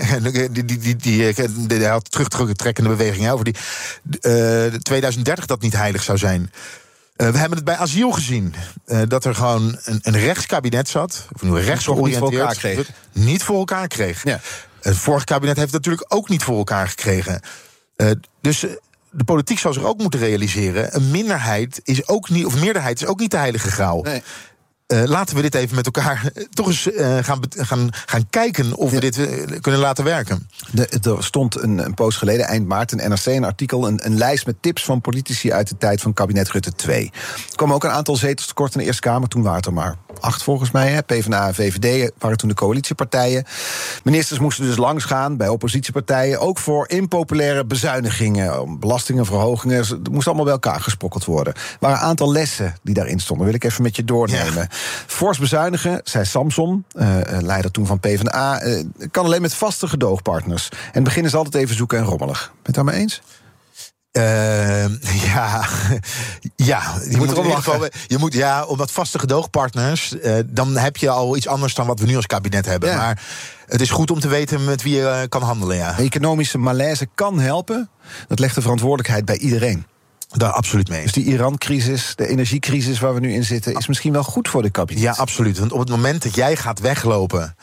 die had terugtrekkende bewegingen over 2030 dat niet heilig zou zijn. We hebben het bij asiel gezien. Dat er gewoon een rechtskabinet zat, of nu rechtsgeoriënteerd, niet voor elkaar kreeg. Ja. Het vorige kabinet heeft het natuurlijk ook niet voor elkaar gekregen. Dus de politiek zou zich ook moeten realiseren, een meerderheid is ook niet de heilige graal. Nee. Laten we dit even met elkaar toch eens gaan kijken of we dit kunnen laten werken. Er stond een poos geleden, eind maart, in NRC een artikel, een lijst met tips van politici uit de tijd van kabinet Rutte 2. Er kwam ook een aantal zetels tekort in de Eerste Kamer, toen waren het er maar 8 volgens mij. Hè. PvdA en VVD waren toen de coalitiepartijen. Ministers moesten dus langsgaan bij oppositiepartijen, ook voor impopulaire bezuinigingen, belastingen, verhogingen. Het moest allemaal bij elkaar gesprokkeld worden. Er waren een aantal lessen die daarin stonden, wil ik even met je doornemen. Ja. Fors bezuinigen, zei Samson, leider toen van PvdA, kan alleen met vaste gedoogpartners. En het begin is altijd even zoeken en rommelig. Ben je het daarmee eens? Omdat vaste gedoogpartners, dan heb je al iets anders dan wat we nu als kabinet hebben. Ja. Maar het is goed om te weten met wie je kan handelen. Ja. Economische malaise kan helpen. Dat legt de verantwoordelijkheid bij iedereen. Daar absoluut mee. Dus die Iran-crisis, de energiecrisis waar we nu in zitten, is misschien wel goed voor de kabinet. Ja, absoluut. Want op het moment dat jij gaat weglopen,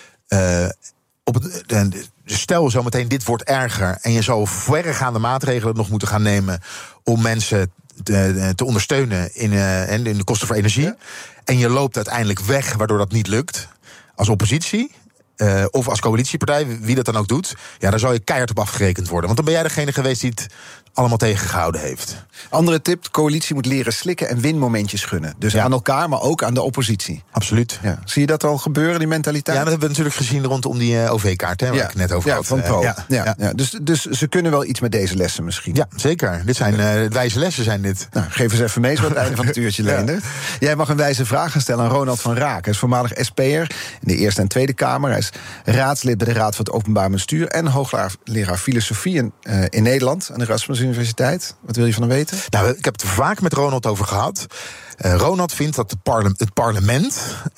stel zometeen dit wordt erger en je zou verregaande maatregelen nog moeten gaan nemen om mensen te ondersteunen in de kosten voor energie. Ja. En je loopt uiteindelijk weg, waardoor dat niet lukt als oppositie. Of als coalitiepartij, wie dat dan ook doet, ja, daar zou je keihard op afgerekend worden. Want dan ben jij degene geweest die het allemaal tegengehouden heeft. Andere tip, de coalitie moet leren slikken en winmomentjes gunnen. Dus aan elkaar, maar ook aan de oppositie. Absoluut. Ja. Zie je dat al gebeuren, die mentaliteit? Ja, dat hebben we natuurlijk gezien rondom die OV-kaart, waar ik het net over had. Van Pro. Ja. Dus ze kunnen wel iets met deze lessen misschien. Ja, zeker. Dit zijn wijze lessen, zijn dit. Nou, geef eens even mee, zo aan het einde van het uurtje, Leendert. Jij mag een wijze vraag gaan stellen aan Ronald van Raak. Hij is voormalig SP'er in de Eerste en Tweede Kamer. Hij is raadslid bij de Raad voor het Openbaar Bestuur en hoogleraar filosofie in Nederland aan de Erasmus Universiteit. Wat wil je van hem weten? Nou, ik heb het er vaak met Ronald over gehad. Ronald vindt dat het parlement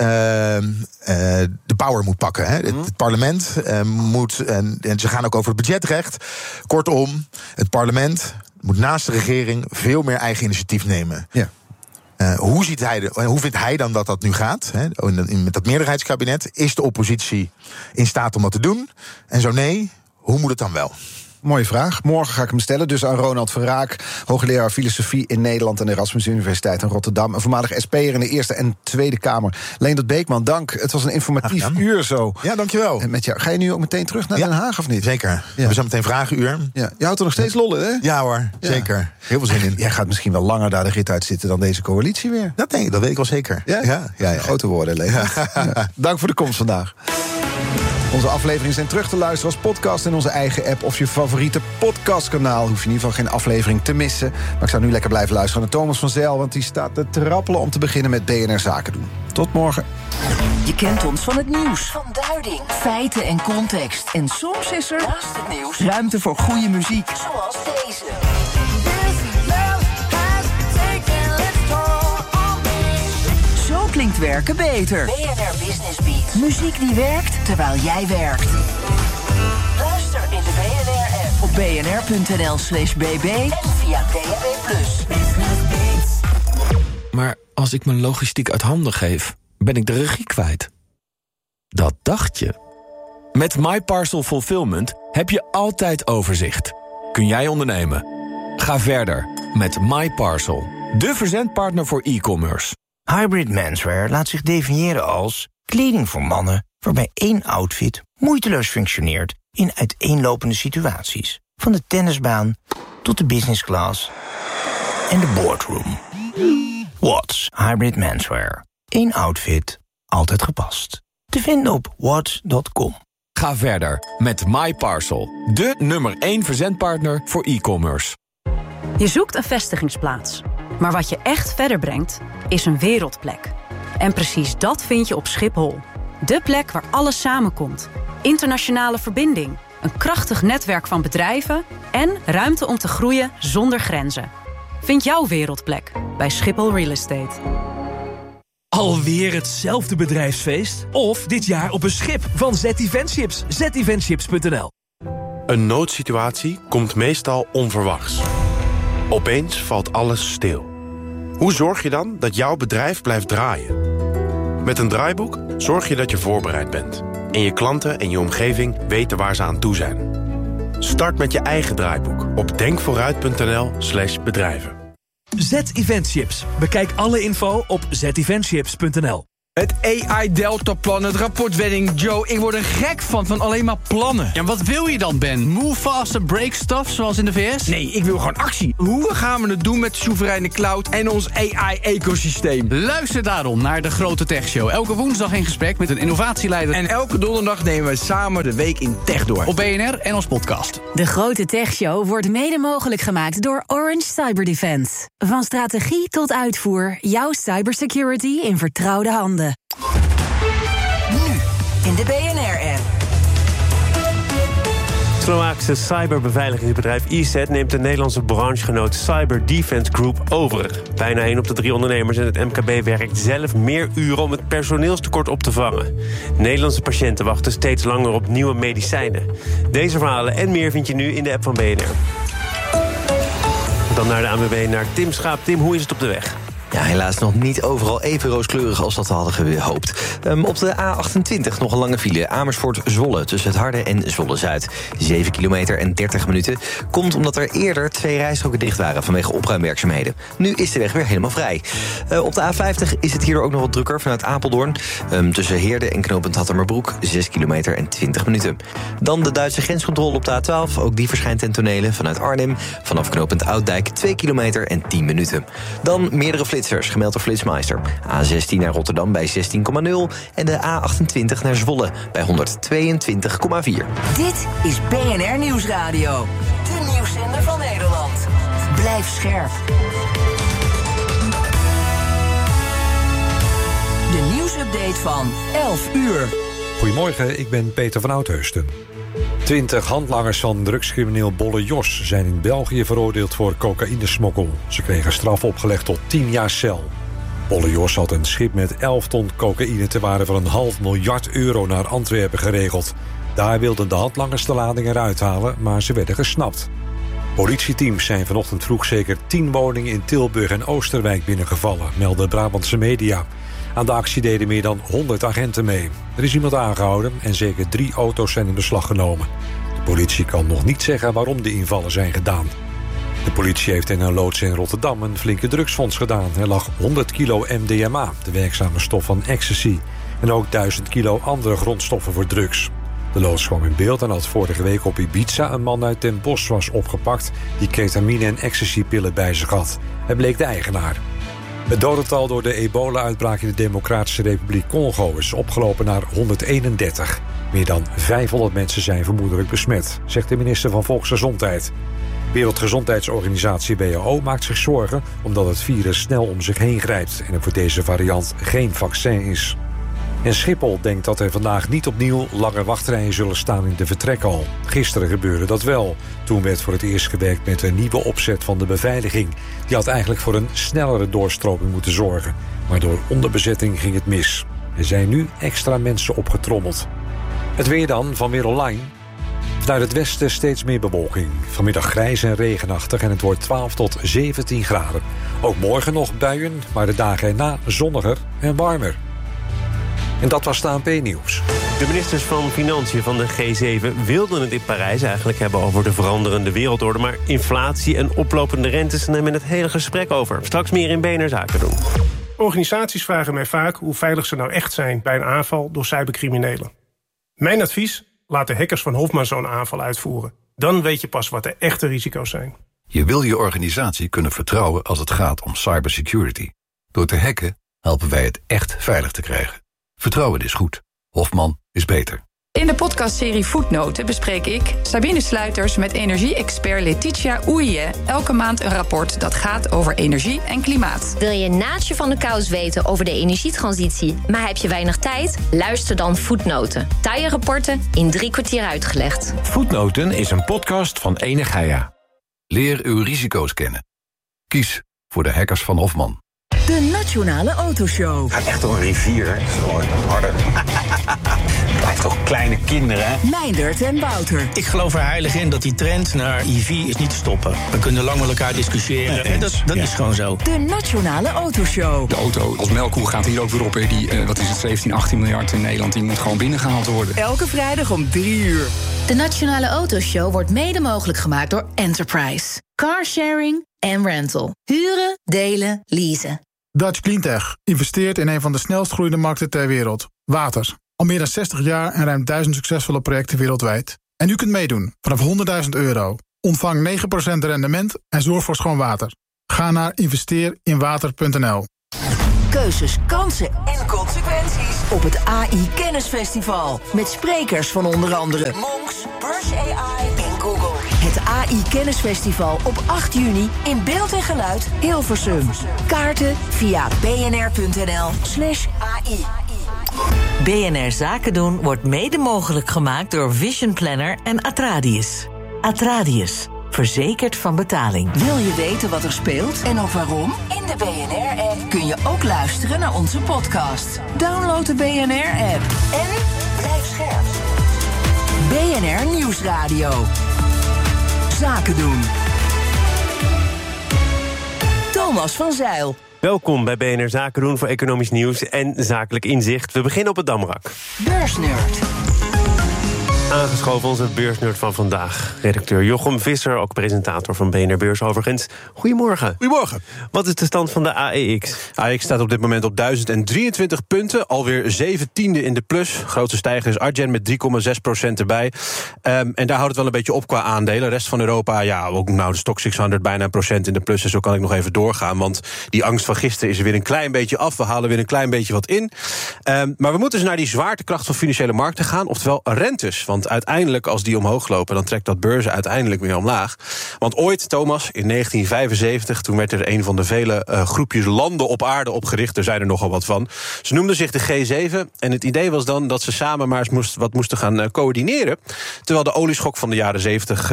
de power moet pakken. Hè. Het parlement moet, en ze gaan ook over het budgetrecht. Kortom, het parlement moet naast de regering veel meer eigen initiatief nemen. Ja. Hoe vindt hij dan dat nu gaat? Hè? Met dat meerderheidskabinet. Is de oppositie in staat om dat te doen? En zo nee, hoe moet het dan wel? Mooie vraag. Morgen ga ik hem stellen. Dus aan Ronald van Raak, hoogleraar filosofie in Nederland aan de Erasmus Universiteit in Rotterdam. Een voormalig SP'er in de Eerste en Tweede Kamer. Leendert Beekman, dank. Het was een informatief uur zo. Ja, dankjewel. En met jou. Ga je nu ook meteen terug naar Den Haag of niet? Zeker. Ja. We zijn meteen vragenuur. Ja. Je houdt er nog steeds lol in, hè? Ja hoor, zeker. Heel veel zin in. Jij gaat misschien wel langer daar de rit uit zitten dan deze coalitie weer. Dat weet ik wel zeker. Ja? Ja. Grote woorden, Leendert. Ja. Dank voor de komst vandaag. Onze afleveringen zijn terug te luisteren als podcast in onze eigen app of je favoriete podcastkanaal. Hoef je in ieder geval geen aflevering te missen. Maar ik zou nu lekker blijven luisteren naar Thomas van Zijl, want die staat te trappelen om te beginnen met BNR Zaken doen. Tot morgen. Je kent ons van het nieuws, van duiding, feiten en context. En soms is er, naast het nieuws, ruimte voor goede muziek. Zoals deze. Zo klinkt werken beter. BNR Business Beat. Muziek die werkt terwijl jij werkt. Luister in de BNR-app op bnr.nl/bb en via DAB+. Maar als ik mijn logistiek uit handen geef, ben ik de regie kwijt. Dat dacht je. Met MyParcel Fulfillment heb je altijd overzicht. Kun jij ondernemen? Ga verder met MyParcel, de verzendpartner voor e-commerce. Hybrid Menswear laat zich definiëren als kleding voor mannen waarbij één outfit moeiteloos functioneert in uiteenlopende situaties. Van de tennisbaan tot de business class en de boardroom. Watts Hybrid Menswear. Eén outfit, altijd gepast. Te vinden op watts.com. Ga verder met MyParcel, de nummer 1 verzendpartner voor e-commerce. Je zoekt een vestigingsplaats. Maar wat je echt verder brengt, is een wereldplek. En precies dat vind je op Schiphol. De plek waar alles samenkomt. Internationale verbinding, een krachtig netwerk van bedrijven en ruimte om te groeien zonder grenzen. Vind jouw wereldplek bij Schiphol Real Estate. Alweer hetzelfde bedrijfsfeest? Of dit jaar op een schip van Z-Eventships. zeventships.nl. Een noodsituatie komt meestal onverwachts. Opeens valt alles stil. Hoe zorg je dan dat jouw bedrijf blijft draaien? Met een draaiboek zorg je dat je voorbereid bent. En je klanten en je omgeving weten waar ze aan toe zijn. Start met je eigen draaiboek op denkvooruit.nl/bedrijven. Z-Eventchips. Bekijk alle info op zeventchips.nl. Het AI-deltaplan, het rapportwetting. Joe, ik word er gek van alleen maar plannen. Ja, wat wil je dan, Ben? Move fast and break stuff, zoals in de VS? Nee, ik wil gewoon actie. Hoe gaan we het doen met de soevereine cloud en ons AI-ecosysteem? Luister daarom naar De Grote Tech Show. Elke woensdag in gesprek met een innovatieleider. En elke donderdag nemen we samen de week in tech door. Op BNR en als podcast. De Grote Tech Show wordt mede mogelijk gemaakt door Orange Cyber Defense. Van strategie tot uitvoer, jouw cybersecurity in vertrouwde handen. Nu in de BNR-app. Het Slovaakse cyberbeveiligingsbedrijf ESET neemt de Nederlandse branchegenoot Cyber Defense Group over. Bijna 1 op de 3 ondernemers en het MKB werkt zelf meer uren om het personeelstekort op te vangen. Nederlandse patiënten wachten steeds langer op nieuwe medicijnen. Deze verhalen en meer vind je nu in de app van BNR. Dan naar de ANWB, naar Tim Schaap. Tim, hoe is het op de weg? Ja, helaas nog niet overal even rooskleurig als dat we hadden gehoopt. Op de A28 nog een lange file. Amersfoort-Zwolle tussen het Harde en Zwolle-Zuid. 7 kilometer en 30 minuten. Komt omdat er eerder 2 rijstroken dicht waren vanwege opruimwerkzaamheden. Nu is de weg weer helemaal vrij. Op de A50 is het hierdoor ook nog wat drukker vanuit Apeldoorn. Tussen Heerde en knooppunt Hattemerbroek. 6 kilometer en 20 minuten. Dan de Duitse grenscontrole op de A12. Ook die verschijnt ten tonele vanuit Arnhem. Vanaf knooppunt Ouddijk 2 kilometer en 10 minuten. Dan meerdere flitsers, gemeld door Flitsmeister. A16 naar Rotterdam bij 16,0 en de A28 naar Zwolle bij 122,4. Dit is BNR Nieuwsradio. De nieuwszender van Nederland. Blijf scherp. De nieuwsupdate van 11 uur. Goedemorgen, ik ben Peter van Oudheusden. 20 handlangers van drugscrimineel Bolle Jos zijn in België veroordeeld voor cocaïnesmokkel. Ze kregen straf opgelegd tot 10 jaar cel. Bolle Jos had een schip met 11 ton cocaïne te waarde van €500 miljoen naar Antwerpen geregeld. Daar wilden de handlangers de lading eruit halen, maar ze werden gesnapt. Politieteams zijn vanochtend vroeg zeker 10 woningen in Tilburg en Oosterwijk binnengevallen, melden Brabantse media. Aan de actie deden meer dan 100 agenten mee. Er is iemand aangehouden en zeker 3 auto's zijn in beslag genomen. De politie kan nog niet zeggen waarom de invallen zijn gedaan. De politie heeft in een loods in Rotterdam een flinke drugsfonds gedaan. Er lag 100 kilo MDMA, de werkzame stof van ecstasy, en ook 1000 kilo andere grondstoffen voor drugs. De loods kwam in beeld en had vorige week op Ibiza een man uit Den Bosch was opgepakt die ketamine en ecstasypillen bij zich had. Hij bleek de eigenaar. Het dodental door de ebola-uitbraak in de Democratische Republiek Congo is opgelopen naar 131. Meer dan 500 mensen zijn vermoedelijk besmet, zegt de minister van Volksgezondheid. Wereldgezondheidsorganisatie WHO maakt zich zorgen omdat het virus snel om zich heen grijpt en er voor deze variant geen vaccin is. En Schiphol denkt dat er vandaag niet opnieuw lange wachtrijen zullen staan in de vertrekhal. Gisteren gebeurde dat wel. Toen werd voor het eerst gewerkt met een nieuwe opzet van de beveiliging. Die had eigenlijk voor een snellere doorstroming moeten zorgen. Maar door onderbezetting ging het mis. Er zijn nu extra mensen opgetrommeld. Het weer dan van Weer Online. Vanuit het westen steeds meer bewolking. Vanmiddag grijs en regenachtig en het wordt 12 tot 17 graden. Ook morgen nog buien, maar de dagen erna zonniger en warmer. En dat was het ANP-nieuws. De ministers van Financiën van de G7 wilden het in Parijs eigenlijk hebben over de veranderende wereldorde. Maar inflatie en oplopende rentes nemen het hele gesprek over. Straks meer in BNR Zaken doen. Organisaties vragen mij vaak hoe veilig ze nou echt zijn bij een aanval door cybercriminelen. Mijn advies: laat de hackers van Hofman zo'n aanval uitvoeren. Dan weet je pas wat de echte risico's zijn. Je wil je organisatie kunnen vertrouwen als het gaat om cybersecurity. Door te hacken helpen wij het echt veilig te krijgen. Vertrouwen is goed. Hofman is beter. In de podcastserie Voetnoten bespreek ik, Sabine Sluiters, met energie-expert Letitia Oeije elke maand een rapport dat gaat over energie en klimaat. Wil je naadje van de kous weten over de energietransitie, maar heb je weinig tijd? Luister dan Voetnoten. Taaie rapporten in 3 kwartier uitgelegd. Voetnoten is een podcast van Ene Gaia. Leer uw risico's kennen. Kies voor de hackers van Hofman. De Nationale Autoshow. Gaat echt door een rivier. Gewoon harder. Hij heeft toch kleine kinderen, hè? Meindert en Wouter. Ik geloof er heilig in dat die trend naar EV is niet te stoppen. We kunnen lang met elkaar discussiëren. En dat is gewoon zo. De Nationale Autoshow. De auto als melkkoe gaat hier ook weer op. Die, wat is het, 17, 18 miljard in Nederland. Die moet gewoon binnengehaald worden. Elke vrijdag om 3:00. De Nationale Autoshow wordt mede mogelijk gemaakt door Enterprise. Carsharing en rental. Huren, delen, leasen. Dutch Cleantech investeert in een van de snelst groeiende markten ter wereld. Water. Al meer dan 60 jaar en ruim 1000 succesvolle projecten wereldwijd. En u kunt meedoen vanaf €100.000. Ontvang 9% rendement en zorg voor schoon water. Ga naar investeerinwater.nl. Keuzes, kansen en consequenties op het AI Kennisfestival. Met sprekers van onder andere Monks, Brush AI en Google. Het AI Kennisfestival op 8 juni in beeld en geluid Hilversum. Kaarten via bnr.nl/AI. BNR Zaken doen wordt mede mogelijk gemaakt door Vision Planner en Atradius. Atradius. Verzekerd van betaling. Wil je weten wat er speelt en ook waarom? In de BNR-app kun je ook luisteren naar onze podcast. Download de BNR-app en blijf scherp. BNR Nieuwsradio. Zaken doen. Thomas van Zijl. Welkom bij BNR Zaken doen voor economisch nieuws en zakelijk inzicht. We beginnen op het Damrak. Beursnerd. Aangeschoven onze beursnerd van vandaag. Redacteur Jochem Visser, ook presentator van BNR Beurs overigens. Goedemorgen. Goedemorgen. Wat is de stand van de AEX? AEX staat op dit moment op 1023 punten. Alweer 17e in de plus. Grootste stijger is Argen met 3,6% erbij. En daar houdt het wel een beetje op qua aandelen. De rest van Europa, ja, ook nou de Stoxx 600 bijna 1% in de plus. En zo kan ik nog even doorgaan. Want die angst van gisteren is er weer een klein beetje af. We halen weer een klein beetje wat in. Maar we moeten dus naar die zwaartekracht van financiële markten gaan. Oftewel rentes. Want uiteindelijk, als die omhoog lopen, dan trekt dat beurzen uiteindelijk weer omlaag. Want ooit, Thomas, in 1975, toen werd er een van de vele groepjes landen op aarde opgericht. Er zijn er nogal wat van. Ze noemden zich de G7. En het idee was dan dat ze samen maar eens wat moesten gaan coördineren. Terwijl de olieschok van de jaren 70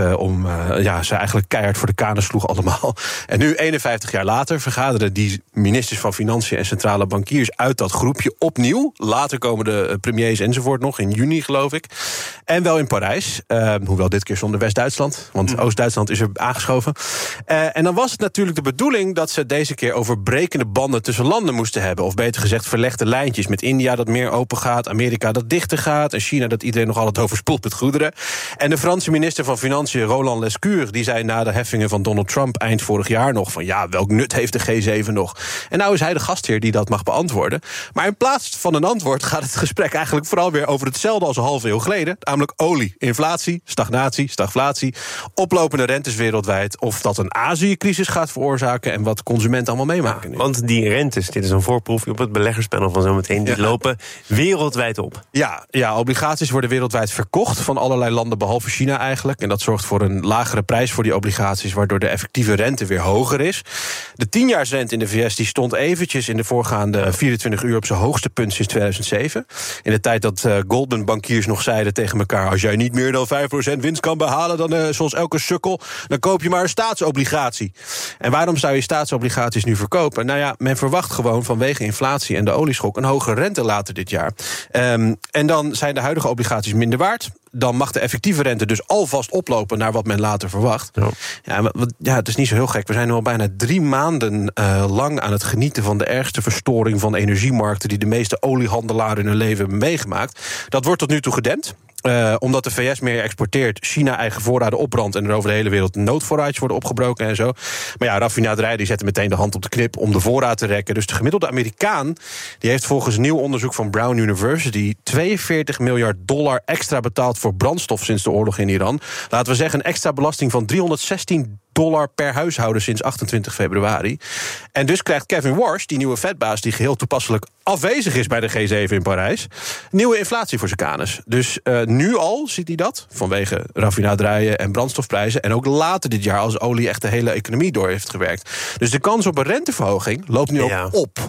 ze eigenlijk keihard voor de kanen sloeg allemaal. En nu, 51 jaar later, vergaderen die ministers van Financiën en centrale bankiers uit dat groepje opnieuw. Later komen de premiers enzovoort nog, in juni geloof ik. En wel in Parijs, hoewel dit keer zonder West-Duitsland, want Oost-Duitsland is er aangeschoven. En dan was het natuurlijk de bedoeling dat ze deze keer over brekende banden tussen landen moesten hebben. Of beter gezegd verlegde lijntjes met India dat meer open gaat, Amerika dat dichter gaat en China dat iedereen nog altijd overspoelt met goederen. En de Franse minister van Financiën, Roland Lescure, die zei na de heffingen van Donald Trump eind vorig jaar nog van ja, welk nut heeft de G7 nog? En nou is hij de gastheer die dat mag beantwoorden. Maar in plaats van een antwoord gaat het gesprek eigenlijk vooral weer over hetzelfde als een halve eeuw geleden. Namelijk olie, inflatie, stagnatie, stagflatie, oplopende rentes wereldwijd. Of dat een Azië-crisis gaat veroorzaken en wat consumenten allemaal meemaken nu. Want die rentes, dit is een voorproefje op het beleggerspanel van zometeen, die lopen wereldwijd op. Ja, obligaties worden wereldwijd verkocht van allerlei landen behalve China eigenlijk. En dat zorgt voor een lagere prijs voor die obligaties, waardoor de effectieve rente weer hoger is. De 10-jaarsrente in de VS die stond eventjes in de voorgaande 24 uur op zijn hoogste punt sinds 2007. In de tijd dat Goldman bankiers nog zeiden tegen elkaar, als jij niet meer dan 5% winst kan behalen, dan zoals elke sukkel, dan koop je maar een staatsobligatie. En waarom zou je staatsobligaties nu verkopen? Nou ja, men verwacht gewoon vanwege inflatie en de olieschok een hogere rente later dit jaar. En dan zijn de huidige obligaties minder waard. Dan mag de effectieve rente dus alvast oplopen naar wat men later verwacht. Ja, het is niet zo heel gek. We zijn nu al bijna 3 maanden lang aan het genieten van de ergste verstoring van energiemarkten die de meeste oliehandelaren in hun leven hebben meegemaakt. Dat wordt tot nu toe gedempt. Omdat de VS meer exporteert, China eigen voorraden opbrandt en er over de hele wereld noodvoorraadjes worden opgebroken en zo. Maar ja, raffinaderijen die zetten meteen de hand op de knip om de voorraad te rekken. Dus de gemiddelde Amerikaan die heeft volgens nieuw onderzoek van Brown University $42 miljard extra betaald voor brandstof sinds de oorlog in Iran. Laten we zeggen een extra belasting van $316 per huishouden sinds 28 februari. En dus krijgt Kevin Warsh, die nieuwe Fedbaas die geheel toepasselijk afwezig is bij de G7 in Parijs, nieuwe inflatie voor zijn kanus. Dus nu al ziet hij dat, vanwege raffinaderijen en brandstofprijzen, en ook later dit jaar als olie echt de hele economie door heeft gewerkt. Dus de kans op een renteverhoging loopt nu ook op.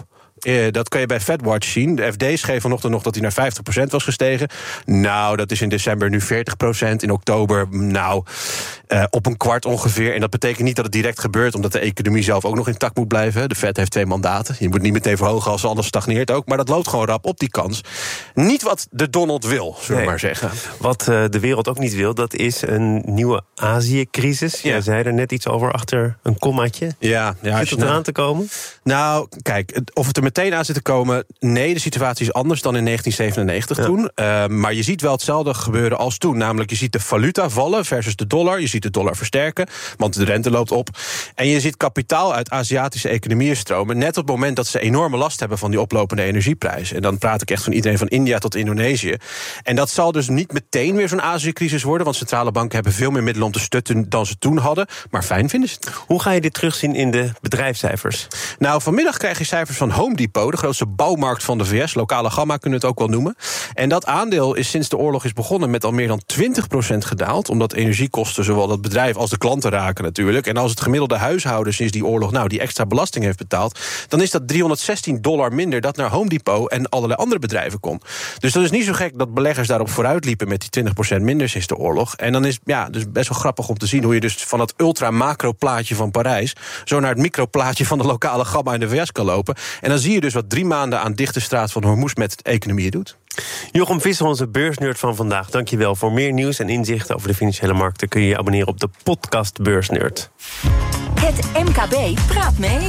Dat kan je bij FedWatch zien. De FD schreef vanochtend nog dat hij naar 50% was gestegen. Nou, dat is in december nu 40%. In oktober, op een kwart ongeveer. En dat betekent niet dat het direct gebeurt, omdat de economie zelf ook nog intact moet blijven. De Fed heeft 2 mandaten. Je moet niet meteen verhogen als alles stagneert ook. Maar dat loopt gewoon rap op, die kans. Niet wat de Donald wil, zullen we maar zeggen. Wat de wereld ook niet wil, dat is een nieuwe Azië-crisis. Jij zei er net iets over achter een kommaatje. Ja, zit het eraan te komen? Nou, kijk, of het er meteen aan zit te komen, nee, de situatie is anders dan in 1997 toen. Maar je ziet wel hetzelfde gebeuren als toen. Namelijk, je ziet de valuta vallen versus de dollar. Je ziet de dollar versterken, want de rente loopt op. En je ziet kapitaal uit Aziatische economieën stromen, net op het moment dat ze enorme last hebben van die oplopende energieprijzen. En dan praat ik echt van iedereen van India tot Indonesië. En dat zal dus niet meteen weer zo'n Azië-crisis worden, want centrale banken hebben veel meer middelen om te stutten dan ze toen hadden. Maar fijn vinden ze het. Hoe ga je dit terugzien in de bedrijfscijfers? Nou, vanmiddag krijg je cijfers van Home Depot, de grootste bouwmarkt van de VS. Lokale gamma kunnen we het ook wel noemen. En dat aandeel is sinds de oorlog is begonnen met al meer dan 20% gedaald, omdat energiekosten zowel dat bedrijf als de klanten raken natuurlijk. En als het gemiddelde huishouden sinds die oorlog die extra belasting heeft betaald, dan is dat $316 minder dat naar Home Depot en allerlei andere bedrijven komt. Dus dat is niet zo gek dat beleggers daarop vooruit liepen met die 20% minder sinds de oorlog. En dan is dus best wel grappig om te zien hoe je dus van het ultra-macro-plaatje van Parijs zo naar het microplaatje van de lokale gamma in de VS kan lopen. En dan zie je dus wat 3 maanden aan dichte straat van Hormuz met economieën doet. Jochem Visser, onze beursnerd van vandaag. Dankjewel. Voor meer nieuws en inzichten over de financiële markten kun je je abonneren op de podcast Beursnerd. Het MKB praat mee.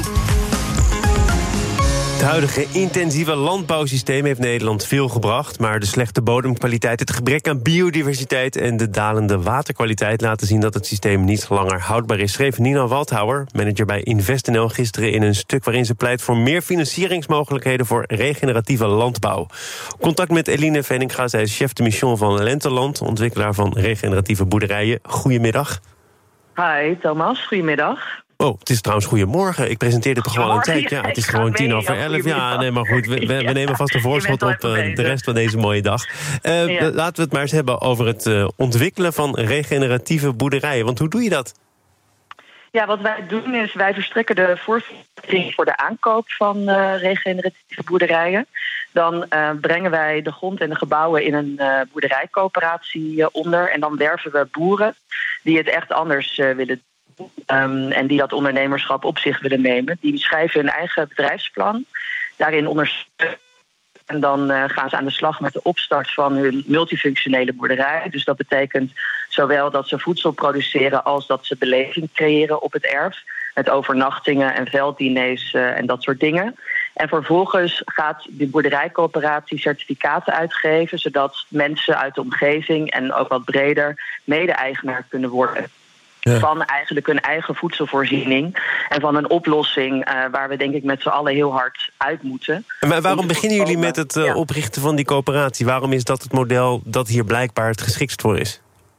Het huidige intensieve landbouwsysteem heeft Nederland veel gebracht, maar de slechte bodemkwaliteit, het gebrek aan biodiversiteit en de dalende waterkwaliteit laten zien dat het systeem niet langer houdbaar is, schreef Nina Waldhauer, manager bij InvestNL, gisteren in een stuk waarin ze pleit voor meer financieringsmogelijkheden voor regeneratieve landbouw. Contact met Eline Veninga, zij is chef de mission van Lenteland, ontwikkelaar van regeneratieve boerderijen. Goedemiddag. Hi Thomas, goedemiddag. Oh, het is trouwens goedemorgen. Ik presenteer dit toch gewoon een tijd. Ja, het is gewoon 11:10. Ja, nee, maar goed, we nemen vast een voorschot op de rest van deze mooie dag. Laten we het maar eens hebben over het ontwikkelen van regeneratieve boerderijen. Want hoe doe je dat? Ja, wat wij doen is, wij verstrekken de voorfinanciering voor de aankoop van regeneratieve boerderijen. Dan brengen wij de grond en de gebouwen in een boerderijcoöperatie onder. En dan werven we boeren die het echt anders willen doen. En die dat ondernemerschap op zich willen nemen. Die schrijven hun eigen bedrijfsplan. Daarin ondersteunen. En dan gaan ze aan de slag met de opstart van hun multifunctionele boerderij. Dus dat betekent zowel dat ze voedsel produceren als dat ze beleving creëren op het erf. Met overnachtingen en velddiners en dat soort dingen. En vervolgens gaat de boerderijcoöperatie certificaten uitgeven, zodat mensen uit de omgeving en ook wat breder mede-eigenaar kunnen worden. Ja. Van eigenlijk hun eigen voedselvoorziening. En van een oplossing waar we denk ik met z'n allen heel hard uit moeten. En waarom beginnen jullie met het oprichten van die coöperatie? Waarom is dat het model dat hier blijkbaar het geschiktst voor is?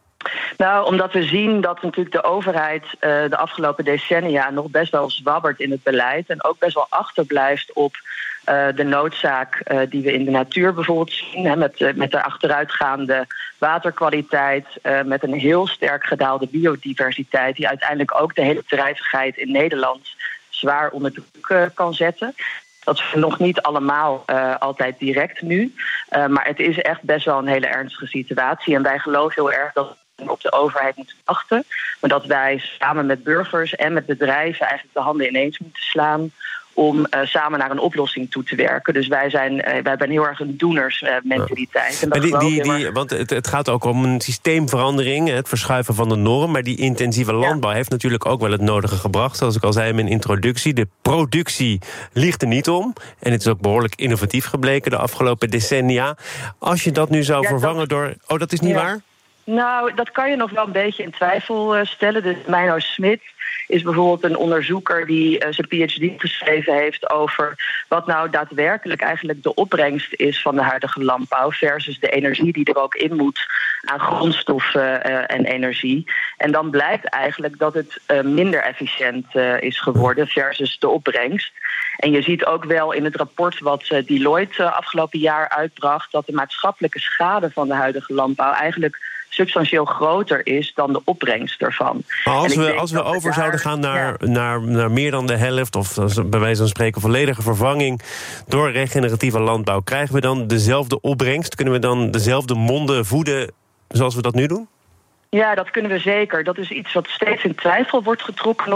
Nou, omdat we zien dat natuurlijk de overheid de afgelopen decennia nog best wel zwabbert in het beleid. En ook best wel achterblijft op de noodzaak die we in de natuur bijvoorbeeld zien. Hè, met de achteruitgaande waterkwaliteit. Met een heel sterk gedaalde biodiversiteit. Die uiteindelijk ook de hele bedrijvigheid in Nederland zwaar onder druk kan zetten. Dat is nog niet allemaal altijd direct nu. Maar het is echt best wel een hele ernstige situatie. En wij geloven heel erg dat we op de overheid moeten wachten. Maar dat wij samen met burgers en met bedrijven eigenlijk de handen ineens moeten slaan om samen naar een oplossing toe te werken. Dus wij hebben heel erg een doenersmentaliteit. Want het gaat ook om een systeemverandering, het verschuiven van de norm. Maar die intensieve landbouw heeft natuurlijk ook wel het nodige gebracht. Zoals ik al zei in mijn introductie. De productie liegt er niet om. En het is ook behoorlijk innovatief gebleken de afgelopen decennia. Als je dat nu zou vervangen door... Oh, dat is niet waar? Nou, dat kan je nog wel een beetje in twijfel stellen. Dus Meino Smit is bijvoorbeeld een onderzoeker die zijn PhD geschreven heeft over wat nou daadwerkelijk eigenlijk de opbrengst is van de huidige landbouw versus de energie die er ook in moet aan grondstoffen en energie. En dan blijkt eigenlijk dat het minder efficiënt is geworden versus de opbrengst. En je ziet ook wel in het rapport wat Deloitte afgelopen jaar uitbracht dat de maatschappelijke schade van de huidige landbouw eigenlijk substantieel groter is dan de opbrengst ervan. Maar als we over zouden gaan naar meer dan de helft, of bij wijze van spreken volledige vervanging door regeneratieve landbouw, krijgen we dan dezelfde opbrengst? Kunnen we dan dezelfde monden voeden zoals we dat nu doen? Ja, dat kunnen we zeker. Dat is iets wat steeds in twijfel wordt getrokken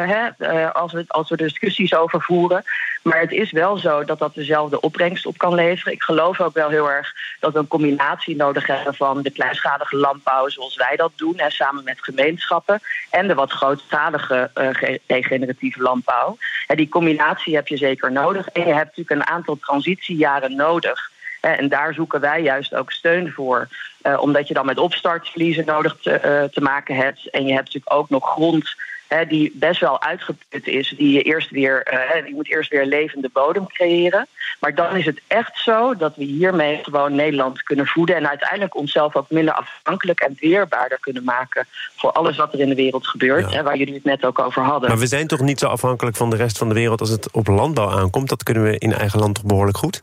als we discussies over voeren. Maar het is wel zo dat dezelfde opbrengst op kan leveren. Ik geloof ook wel heel erg dat we een combinatie nodig hebben van de kleinschalige landbouw zoals wij dat doen, samen met gemeenschappen, en de wat grootschalige regeneratieve landbouw. Die combinatie heb je zeker nodig. En je hebt natuurlijk een aantal transitiejaren nodig. En daar zoeken wij juist ook steun voor. Omdat je dan met opstartverliezen nodig te maken hebt. En je hebt natuurlijk ook nog grond die best wel uitgeput is. Die moet eerst weer levende bodem creëren. Maar dan is het echt zo dat we hiermee gewoon Nederland kunnen voeden. En uiteindelijk onszelf ook minder afhankelijk en weerbaarder kunnen maken voor alles wat er in de wereld gebeurt. Waar jullie het net ook over hadden. Maar we zijn toch niet zo afhankelijk van de rest van de wereld als het op landbouw aankomt? Dat kunnen we in eigen land toch behoorlijk goed?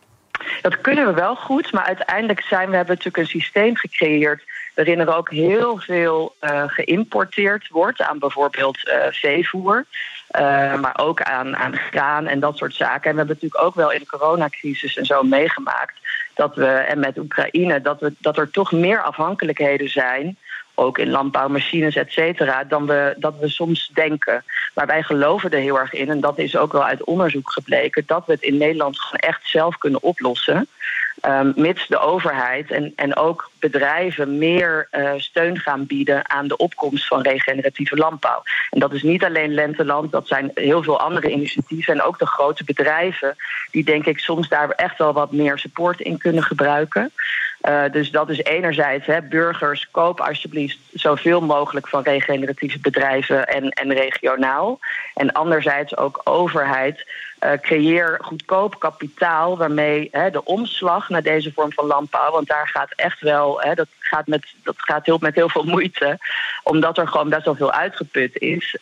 Dat kunnen we wel goed, maar uiteindelijk hebben we natuurlijk een systeem gecreëerd waarin er ook heel veel geïmporteerd wordt aan bijvoorbeeld veevoer, maar ook aan graan en dat soort zaken. En we hebben natuurlijk ook wel in de coronacrisis en zo meegemaakt en met Oekraïne, dat er toch meer afhankelijkheden zijn, ook in landbouwmachines, et cetera, dat we soms denken. Maar wij geloven er heel erg in, en dat is ook wel uit onderzoek gebleken, dat we het in Nederland gewoon echt zelf kunnen oplossen. Mits de overheid en ook bedrijven meer steun gaan bieden aan de opkomst van regeneratieve landbouw. En dat is niet alleen Lenteland, dat zijn heel veel andere initiatieven. En ook de grote bedrijven, die denk ik soms daar echt wel wat meer support in kunnen gebruiken. Dus dat is enerzijds, burgers, koop alsjeblieft zoveel mogelijk van regeneratieve bedrijven en regionaal. En anderzijds ook overheid, creëer goedkoop kapitaal waarmee de omslag naar deze vorm van landbouw, want daar gaat echt wel, dat gaat met heel veel moeite, omdat er gewoon best wel veel uitgeput is.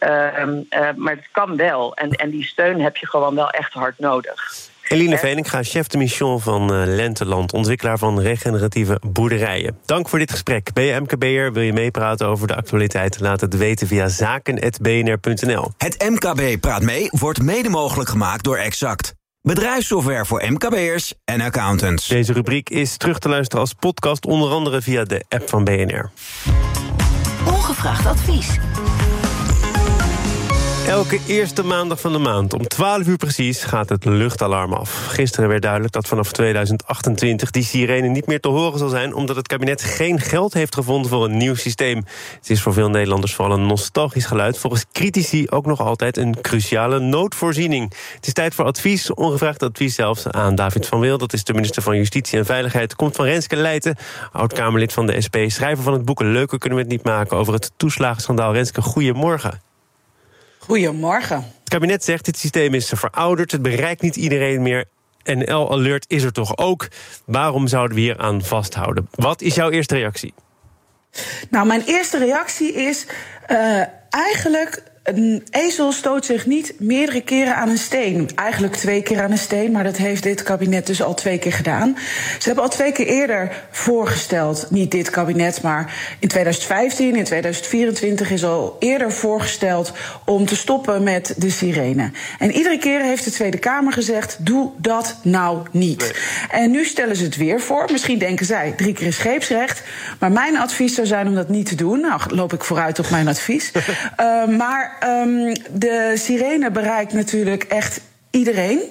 Maar het kan wel. En die steun heb je gewoon wel echt hard nodig. Eline Veninga, chef de mission van Lenteland, ontwikkelaar van regeneratieve boerderijen. Dank voor dit gesprek. Ben je MKB'er? Wil je meepraten over de actualiteit? Laat het weten via zaken@bnr.nl. Het MKB Praat Mee wordt mede mogelijk gemaakt door Exact. Bedrijfssoftware voor MKB'ers en accountants. Deze rubriek is terug te luisteren als podcast, onder andere via de app van BNR. Ongevraagd advies. Elke eerste maandag van de maand om 12 uur precies gaat het luchtalarm af. Gisteren werd duidelijk dat vanaf 2028 die sirene niet meer te horen zal zijn, omdat het kabinet geen geld heeft gevonden voor een nieuw systeem. Het is voor veel Nederlanders vooral een nostalgisch geluid. Volgens critici ook nog altijd een cruciale noodvoorziening. Het is tijd voor advies, ongevraagd advies zelfs, aan David van Wil. Dat is de minister van Justitie en Veiligheid. Komt van Renske Leijten, oud-Kamerlid van de SP, schrijver van het boek Leuker kunnen we het niet maken over het toeslagenschandaal. Renske, goedemorgen. Goedemorgen. Het kabinet zegt, dit systeem is verouderd, het bereikt niet iedereen meer. NL Alert is er toch ook. Waarom zouden we hier aan vasthouden? Wat is jouw eerste reactie? Nou, mijn eerste reactie is eigenlijk, een ezel stoot zich niet meerdere keren aan een steen. Eigenlijk 2 keer aan een steen, maar dat heeft dit kabinet dus al 2 keer gedaan. Ze hebben al 2 keer eerder voorgesteld, niet dit kabinet, maar in 2015, in 2024 is al eerder voorgesteld om te stoppen met de sirene. En iedere keer heeft de Tweede Kamer gezegd, doe dat nou niet. Nee. En nu stellen ze het weer voor. Misschien denken zij, 3 keer is scheepsrecht. Maar mijn advies zou zijn om dat niet te doen. Nou, loop ik vooruit op mijn advies. Maar de sirene bereikt natuurlijk echt iedereen.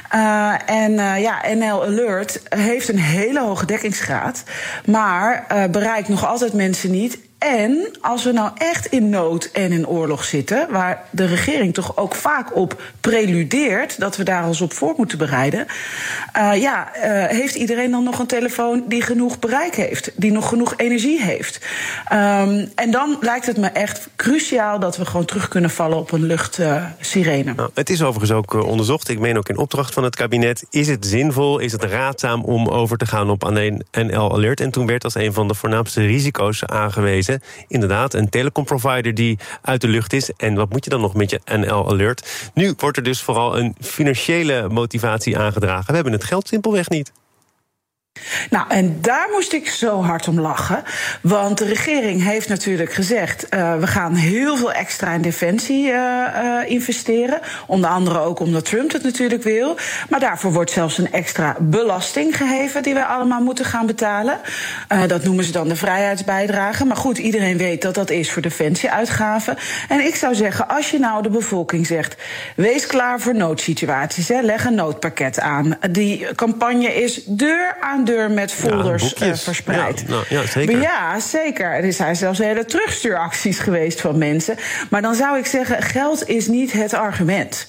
NL Alert heeft een hele hoge dekkingsgraad, maar bereikt nog altijd mensen niet. En als we nou echt in nood en in oorlog zitten, waar de regering toch ook vaak op preludeert, dat we daar ons op voor moeten bereiden, heeft iedereen dan nog een telefoon die genoeg bereik heeft, die nog genoeg energie heeft. En dan lijkt het me echt cruciaal dat we gewoon terug kunnen vallen op een luchtsirene. Nou, het is overigens ook onderzocht, ik meen ook in opdracht van het kabinet. Is het zinvol, is het raadzaam om over te gaan op alleen NL Alert? En toen werd als een van de voornaamste risico's aangewezen, inderdaad, een telecomprovider die uit de lucht is. En wat moet je dan nog met je NL Alert? Nu wordt er dus vooral een financiële motivatie aangedragen. We hebben het geld simpelweg niet. Nou, en daar moest ik zo hard om lachen. Want de regering heeft natuurlijk gezegd, we gaan heel veel extra in defensie investeren. Onder andere ook omdat Trump het natuurlijk wil. Maar daarvoor wordt zelfs een extra belasting geheven die wij allemaal moeten gaan betalen. Dat noemen ze dan de vrijheidsbijdrage. Maar goed, iedereen weet dat dat is voor defensieuitgaven. En ik zou zeggen, als je nou de bevolking zegt, wees klaar voor noodsituaties. Leg een noodpakket aan. Die campagne is deur aan deur met folders verspreid. Ja, zeker. Maar ja, zeker. Er zijn zelfs hele terugstuuracties geweest van mensen. Maar dan zou ik zeggen, geld is niet het argument.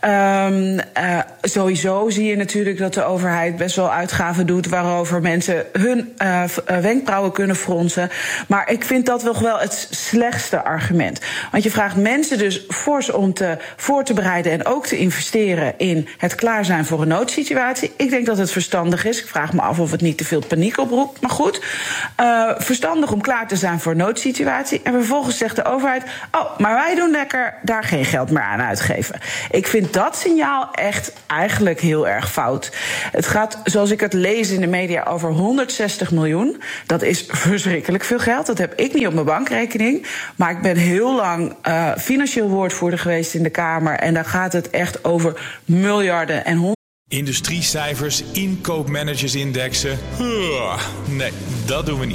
Sowieso zie je natuurlijk dat de overheid best wel uitgaven doet waarover mensen hun wenkbrauwen kunnen fronsen. Maar ik vind dat wel het slechtste argument. Want je vraagt mensen dus fors om voor te bereiden en ook te investeren in het klaar zijn voor een noodsituatie. Ik denk dat het verstandig is. Ik vraag me af of het niet te veel paniek oproept. Maar goed, verstandig om klaar te zijn voor een noodsituatie. En vervolgens zegt de overheid, maar wij doen lekker daar geen geld meer aan uitgeven. Ik vind dat signaal echt eigenlijk heel erg fout. Het gaat, zoals ik het lees in de media, over 160 miljoen. Dat is verschrikkelijk veel geld. Dat heb ik niet op mijn bankrekening. Maar ik ben heel lang financieel woordvoerder geweest in de Kamer. En daar gaat het echt over miljarden en Industriecijfers, inkoopmanagersindexen. Nee, dat doen we niet.